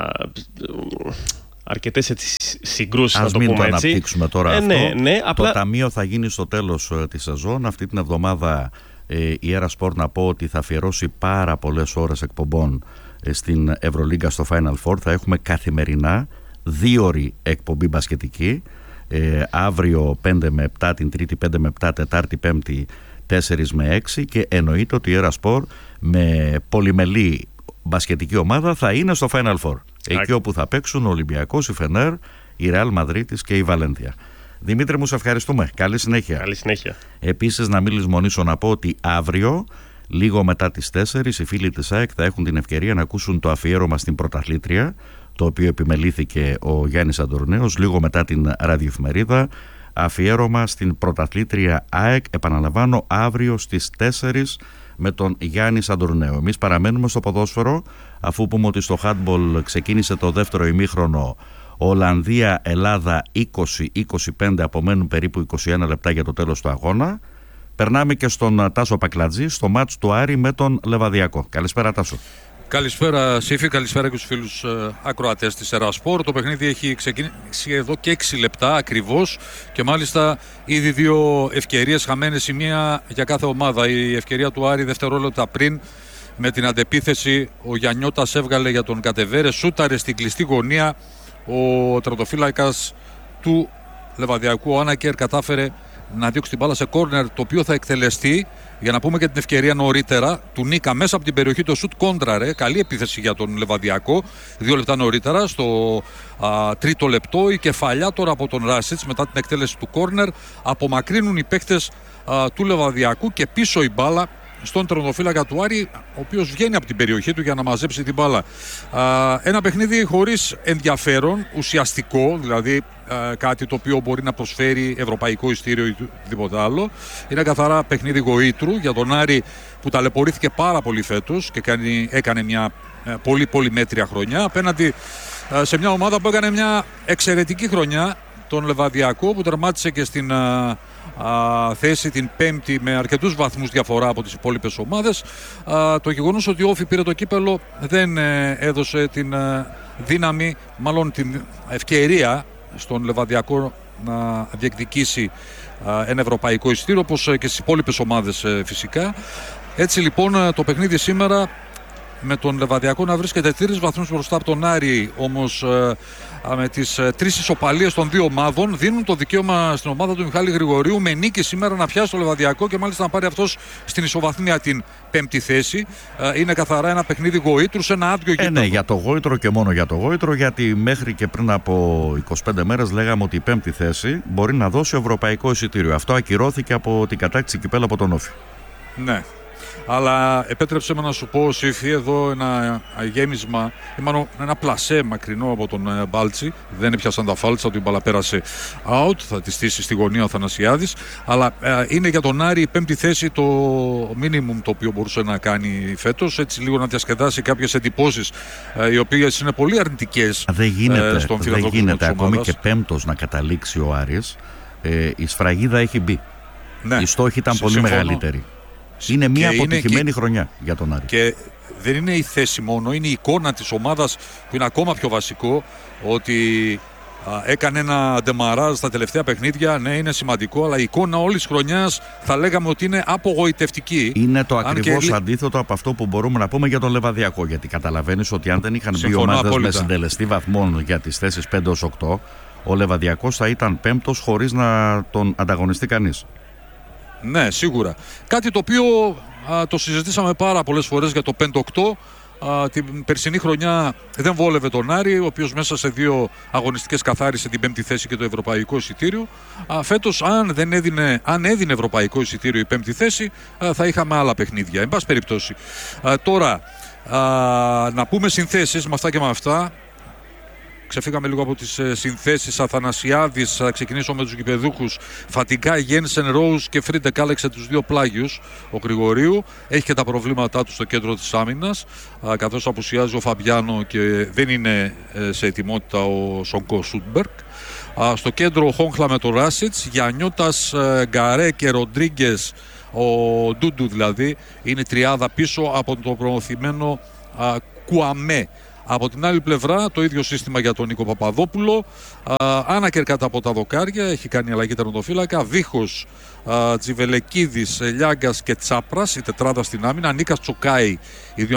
αρκετές έτσι συγκρούσεις, ας να το μην πούμε το έτσι. αναπτύξουμε τώρα ε, αυτό. Ναι, ναι, απλά... Το ταμείο θα γίνει στο τέλος ε, της σεζόν. Αυτή την εβδομάδα ε, η Έρα Sport, να πω ότι θα αφιερώσει πάρα πολλές ώρες εκπομπών ε, στην Ευρωλίγκα στο Final Four. Θα έχουμε καθημερινά δύο ώρη εκπομπή μπασκετική. Ε, αύριο πέντε με επτά, την Τρίτη πέντε με επτά, Τετάρτη Πέμπτη τέσσερα με έξι, και εννοείται ότι η Έρα Sport με πολυμελή μπασκετική ομάδα θα είναι στο Final Four. Εκεί όπου θα παίξουν ο Ολυμπιακός, η Φενέρ, η Ρεάλ Μαδρίτης και η Βαλένθια. Δημήτρη μου, σε ευχαριστούμε. Καλή συνέχεια. Καλή συνέχεια. Επίσης, να μην λησμονήσω να πω ότι αύριο, λίγο μετά τις τέσσερις, οι φίλοι της ΑΕΚ θα έχουν την ευκαιρία να ακούσουν το αφιέρωμα στην πρωταθλήτρια, το οποίο επιμελήθηκε ο Γιάννης Αντορνέος, λίγο μετά την ραδιοεφημερίδα. Αφιέρωμα στην πρωταθλήτρια ΑΕΚ, επαναλαμβάνω, αύριο στις τέσσερις με τον Γιάννη Αντορνέο. Εμείς παραμένουμε στο ποδόσφαιρο, αφού πούμε ότι στο handball ξεκίνησε το δεύτερο ημίχρονο. Ολλανδία-Ελλάδα είκοσι είκοσι πέντε, απομένουν περίπου είκοσι ένα λεπτά για το τέλος του αγώνα. Περνάμε και στον Τάσο Πακλατζή στο μάτς του Άρη με τον Λεβαδιακό. Καλησπέρα, Τάσο. Καλησπέρα, Σύφη, καλησπέρα και στους φίλους ε, ακροατές της Έρα Σπορ. Το παιχνίδι έχει ξεκινήσει εδώ και έξι λεπτά ακριβώς, και μάλιστα ήδη δύο ευκαιρίες χαμένες, η μία για κάθε ομάδα. Η ευκαιρία του Άρη δευτερόλεπτα πριν, με την αντεπίθεση, ο Γιαννιώτας έβγαλε για τον Κατεβέρε, σούταρε στην κλειστή γωνία. Ο τερματοφύλακας του Λεβαδιακού, ο Άνακερ, κατάφερε να διώξει την μπάλα σε κόρνερ, το οποίο θα εκτελεστεί. Για να πούμε και την ευκαιρία νωρίτερα του Νίκα μέσα από την περιοχή, το σουτ κόντραρε. Καλή επίθεση για τον Λεβαδιακό. Δύο λεπτά νωρίτερα, στο α, τρίτο λεπτό, η κεφαλιά τώρα από τον Ράσιτς μετά την εκτέλεση του κόρνερ. Απομακρύνουν οι παίκτες α, του Λεβαδιακού και πίσω η μπάλα στον τερματοφύλακα του Άρη, ο οποίος βγαίνει από την περιοχή του για να μαζέψει την μπάλα. Α, ένα παιχνίδι χωρίς ενδιαφέρον, ουσιαστικό, δηλαδή α, κάτι το οποίο μπορεί να προσφέρει ευρωπαϊκό ειστήριο ή οτιδήποτε άλλο. Είναι καθαρά παιχνίδι γοήτρου για τον Άρη, που ταλαιπωρήθηκε πάρα πολύ φέτος και κάνει, έκανε μια ε, πολύ πολύ μέτρια χρονιά απέναντι ε, σε μια ομάδα που έκανε μια εξαιρετική χρονιά, τον Λεβαδιακό, που τερμάτισε και στην α, α, θέση την πέμπτη με αρκετούς βαθμούς διαφορά από τις υπόλοιπες ομάδες. Α, το γεγονός ότι ο Όφη πήρε το κύπελο δεν ε, έδωσε την ε, δύναμη, μάλλον την ευκαιρία στον Λεβαδιακό να διεκδικήσει α, ένα ευρωπαϊκό εισιτήριο, όπως και στις υπόλοιπες ομάδες ε, φυσικά. Έτσι λοιπόν το παιχνίδι σήμερα, με τον Λεβαδιακό να βρίσκεται τρεις βαθμούς μπροστά από τον Άρη, όμως ε, με τις ε, τρεις ισοπαλίες των δύο ομάδων, δίνουν το δικαίωμα στην ομάδα του Μιχάλη Γρηγορίου με νίκη σήμερα να πιάσει το Λεβαδιακό και μάλιστα να πάρει αυτός στην ισοβαθμία την πέμπτη θέση. Ε, είναι καθαρά ένα παιχνίδι γοήτρου σε ένα άδειο γήπεδο. Ε, ναι, για το γόητρο και μόνο για το γόητρο, γιατί μέχρι και πριν από είκοσι πέντε μέρες λέγαμε ότι η πέμπτη θέση μπορεί να δώσει ευρωπαϊκό εισιτήριο. Αυτό ακυρώθηκε από την κατάκτηση κυπέλλου από τον Όφη. Ναι. Αλλά επέτρεψε με να σου πω, Σύφη, εδώ ένα γέμισμα, μάλλον ένα πλασέ μακρινό από τον Μπάλτσι. Δεν έπιασαν τα φάλτσα του, η μπάλα πέρασε out, θα τη στήσει στη γωνία ο Θανασιάδης. Αλλά ε, είναι για τον Άρη η πέμπτη θέση το minimum το οποίο μπορούσε να κάνει φέτος. Έτσι λίγο να διασκεδάσει κάποιες εντυπώσεις ε, οι οποίες είναι πολύ αρνητικές. Δεν γίνεται, ε, στον δεν γίνεται ακόμη και πέμπτος να καταλήξει ο Άρης. Ε, η σφραγίδα έχει μπει. Ναι, η στόχη ήταν πολύ συμφωνώ. μεγαλύτερη. Είναι μια και αποτυχημένη είναι... χρονιά για τον Άρη. Και δεν είναι η θέση μόνο, είναι η εικόνα της ομάδας που είναι ακόμα πιο βασικό. Ότι α, έκανε ένα ντεμαράζ στα τελευταία παιχνίδια. Ναι, είναι σημαντικό, αλλά η εικόνα όλης της χρονιάς θα λέγαμε ότι είναι απογοητευτική. Είναι το ακριβώς και... αντίθετο από αυτό που μπορούμε να πούμε για τον Λεβαδιακό. Γιατί καταλαβαίνεις ότι αν δεν είχαν μπει ομάδες με συντελεστή βαθμών για τις θέσεις πέντε έως οκτώ, ο Λεβαδιακός θα ήταν πέμπτος χωρίς να τον ανταγωνιστεί κανείς. Ναι, σίγουρα. Κάτι το οποίο α, το συζητήσαμε πάρα πολλές φορές για το πέντε οκτώ. Α, την περσινή χρονιά δεν βόλευε τον Άρη, ο οποίος μέσα σε δύο αγωνιστικές καθάρισε την πέμπτη θέση και το ευρωπαϊκό εισιτήριο. Α, φέτος, αν, δεν έδινε, αν έδινε ευρωπαϊκό εισιτήριο η πέμπτη θέση, α, θα είχαμε άλλα παιχνίδια. Εν πάση περιπτώσει. Α, τώρα, α, να πούμε συνθέσεις με αυτά και με αυτά. Ξεφύγαμε λίγο από τις ε, συνθέσεις. Αθανασιάδης, θα ξεκινήσω με τους γηπεδούχους. Φατικά, Γένσεν, Ρόουζ και Φρίντε κάλεξε τους δύο πλάγιους. Ο Γρηγορίου έχει και τα προβλήματά του στο κέντρο της άμυνας, α, καθώς απουσιάζει ο Φαμπιάνο και δεν είναι ε, σε ετοιμότητα ο Σονκό Σούτμπερκ. Α, στο κέντρο ο Χόγχλα με το Ράσιτς, Γιαννιώτας, ε, Γκαρέ και Ροντρίγκες, ο Ντούντου δηλαδή, είναι τριάδα πίσω από το προωθημένο α, Κουαμέ. Από την άλλη πλευρά το ίδιο σύστημα για τον Νίκο Παπαδόπουλο. Άνακερ κατά από τα δοκάρια, έχει κάνει αλλαγή τερματοφύλακα. Βίχος, α, Τζιβελεκίδης, Λιάγκας και Τσάπρας, η τετράδα στην άμυνα. Νίκας Τσοκάη, οι δύο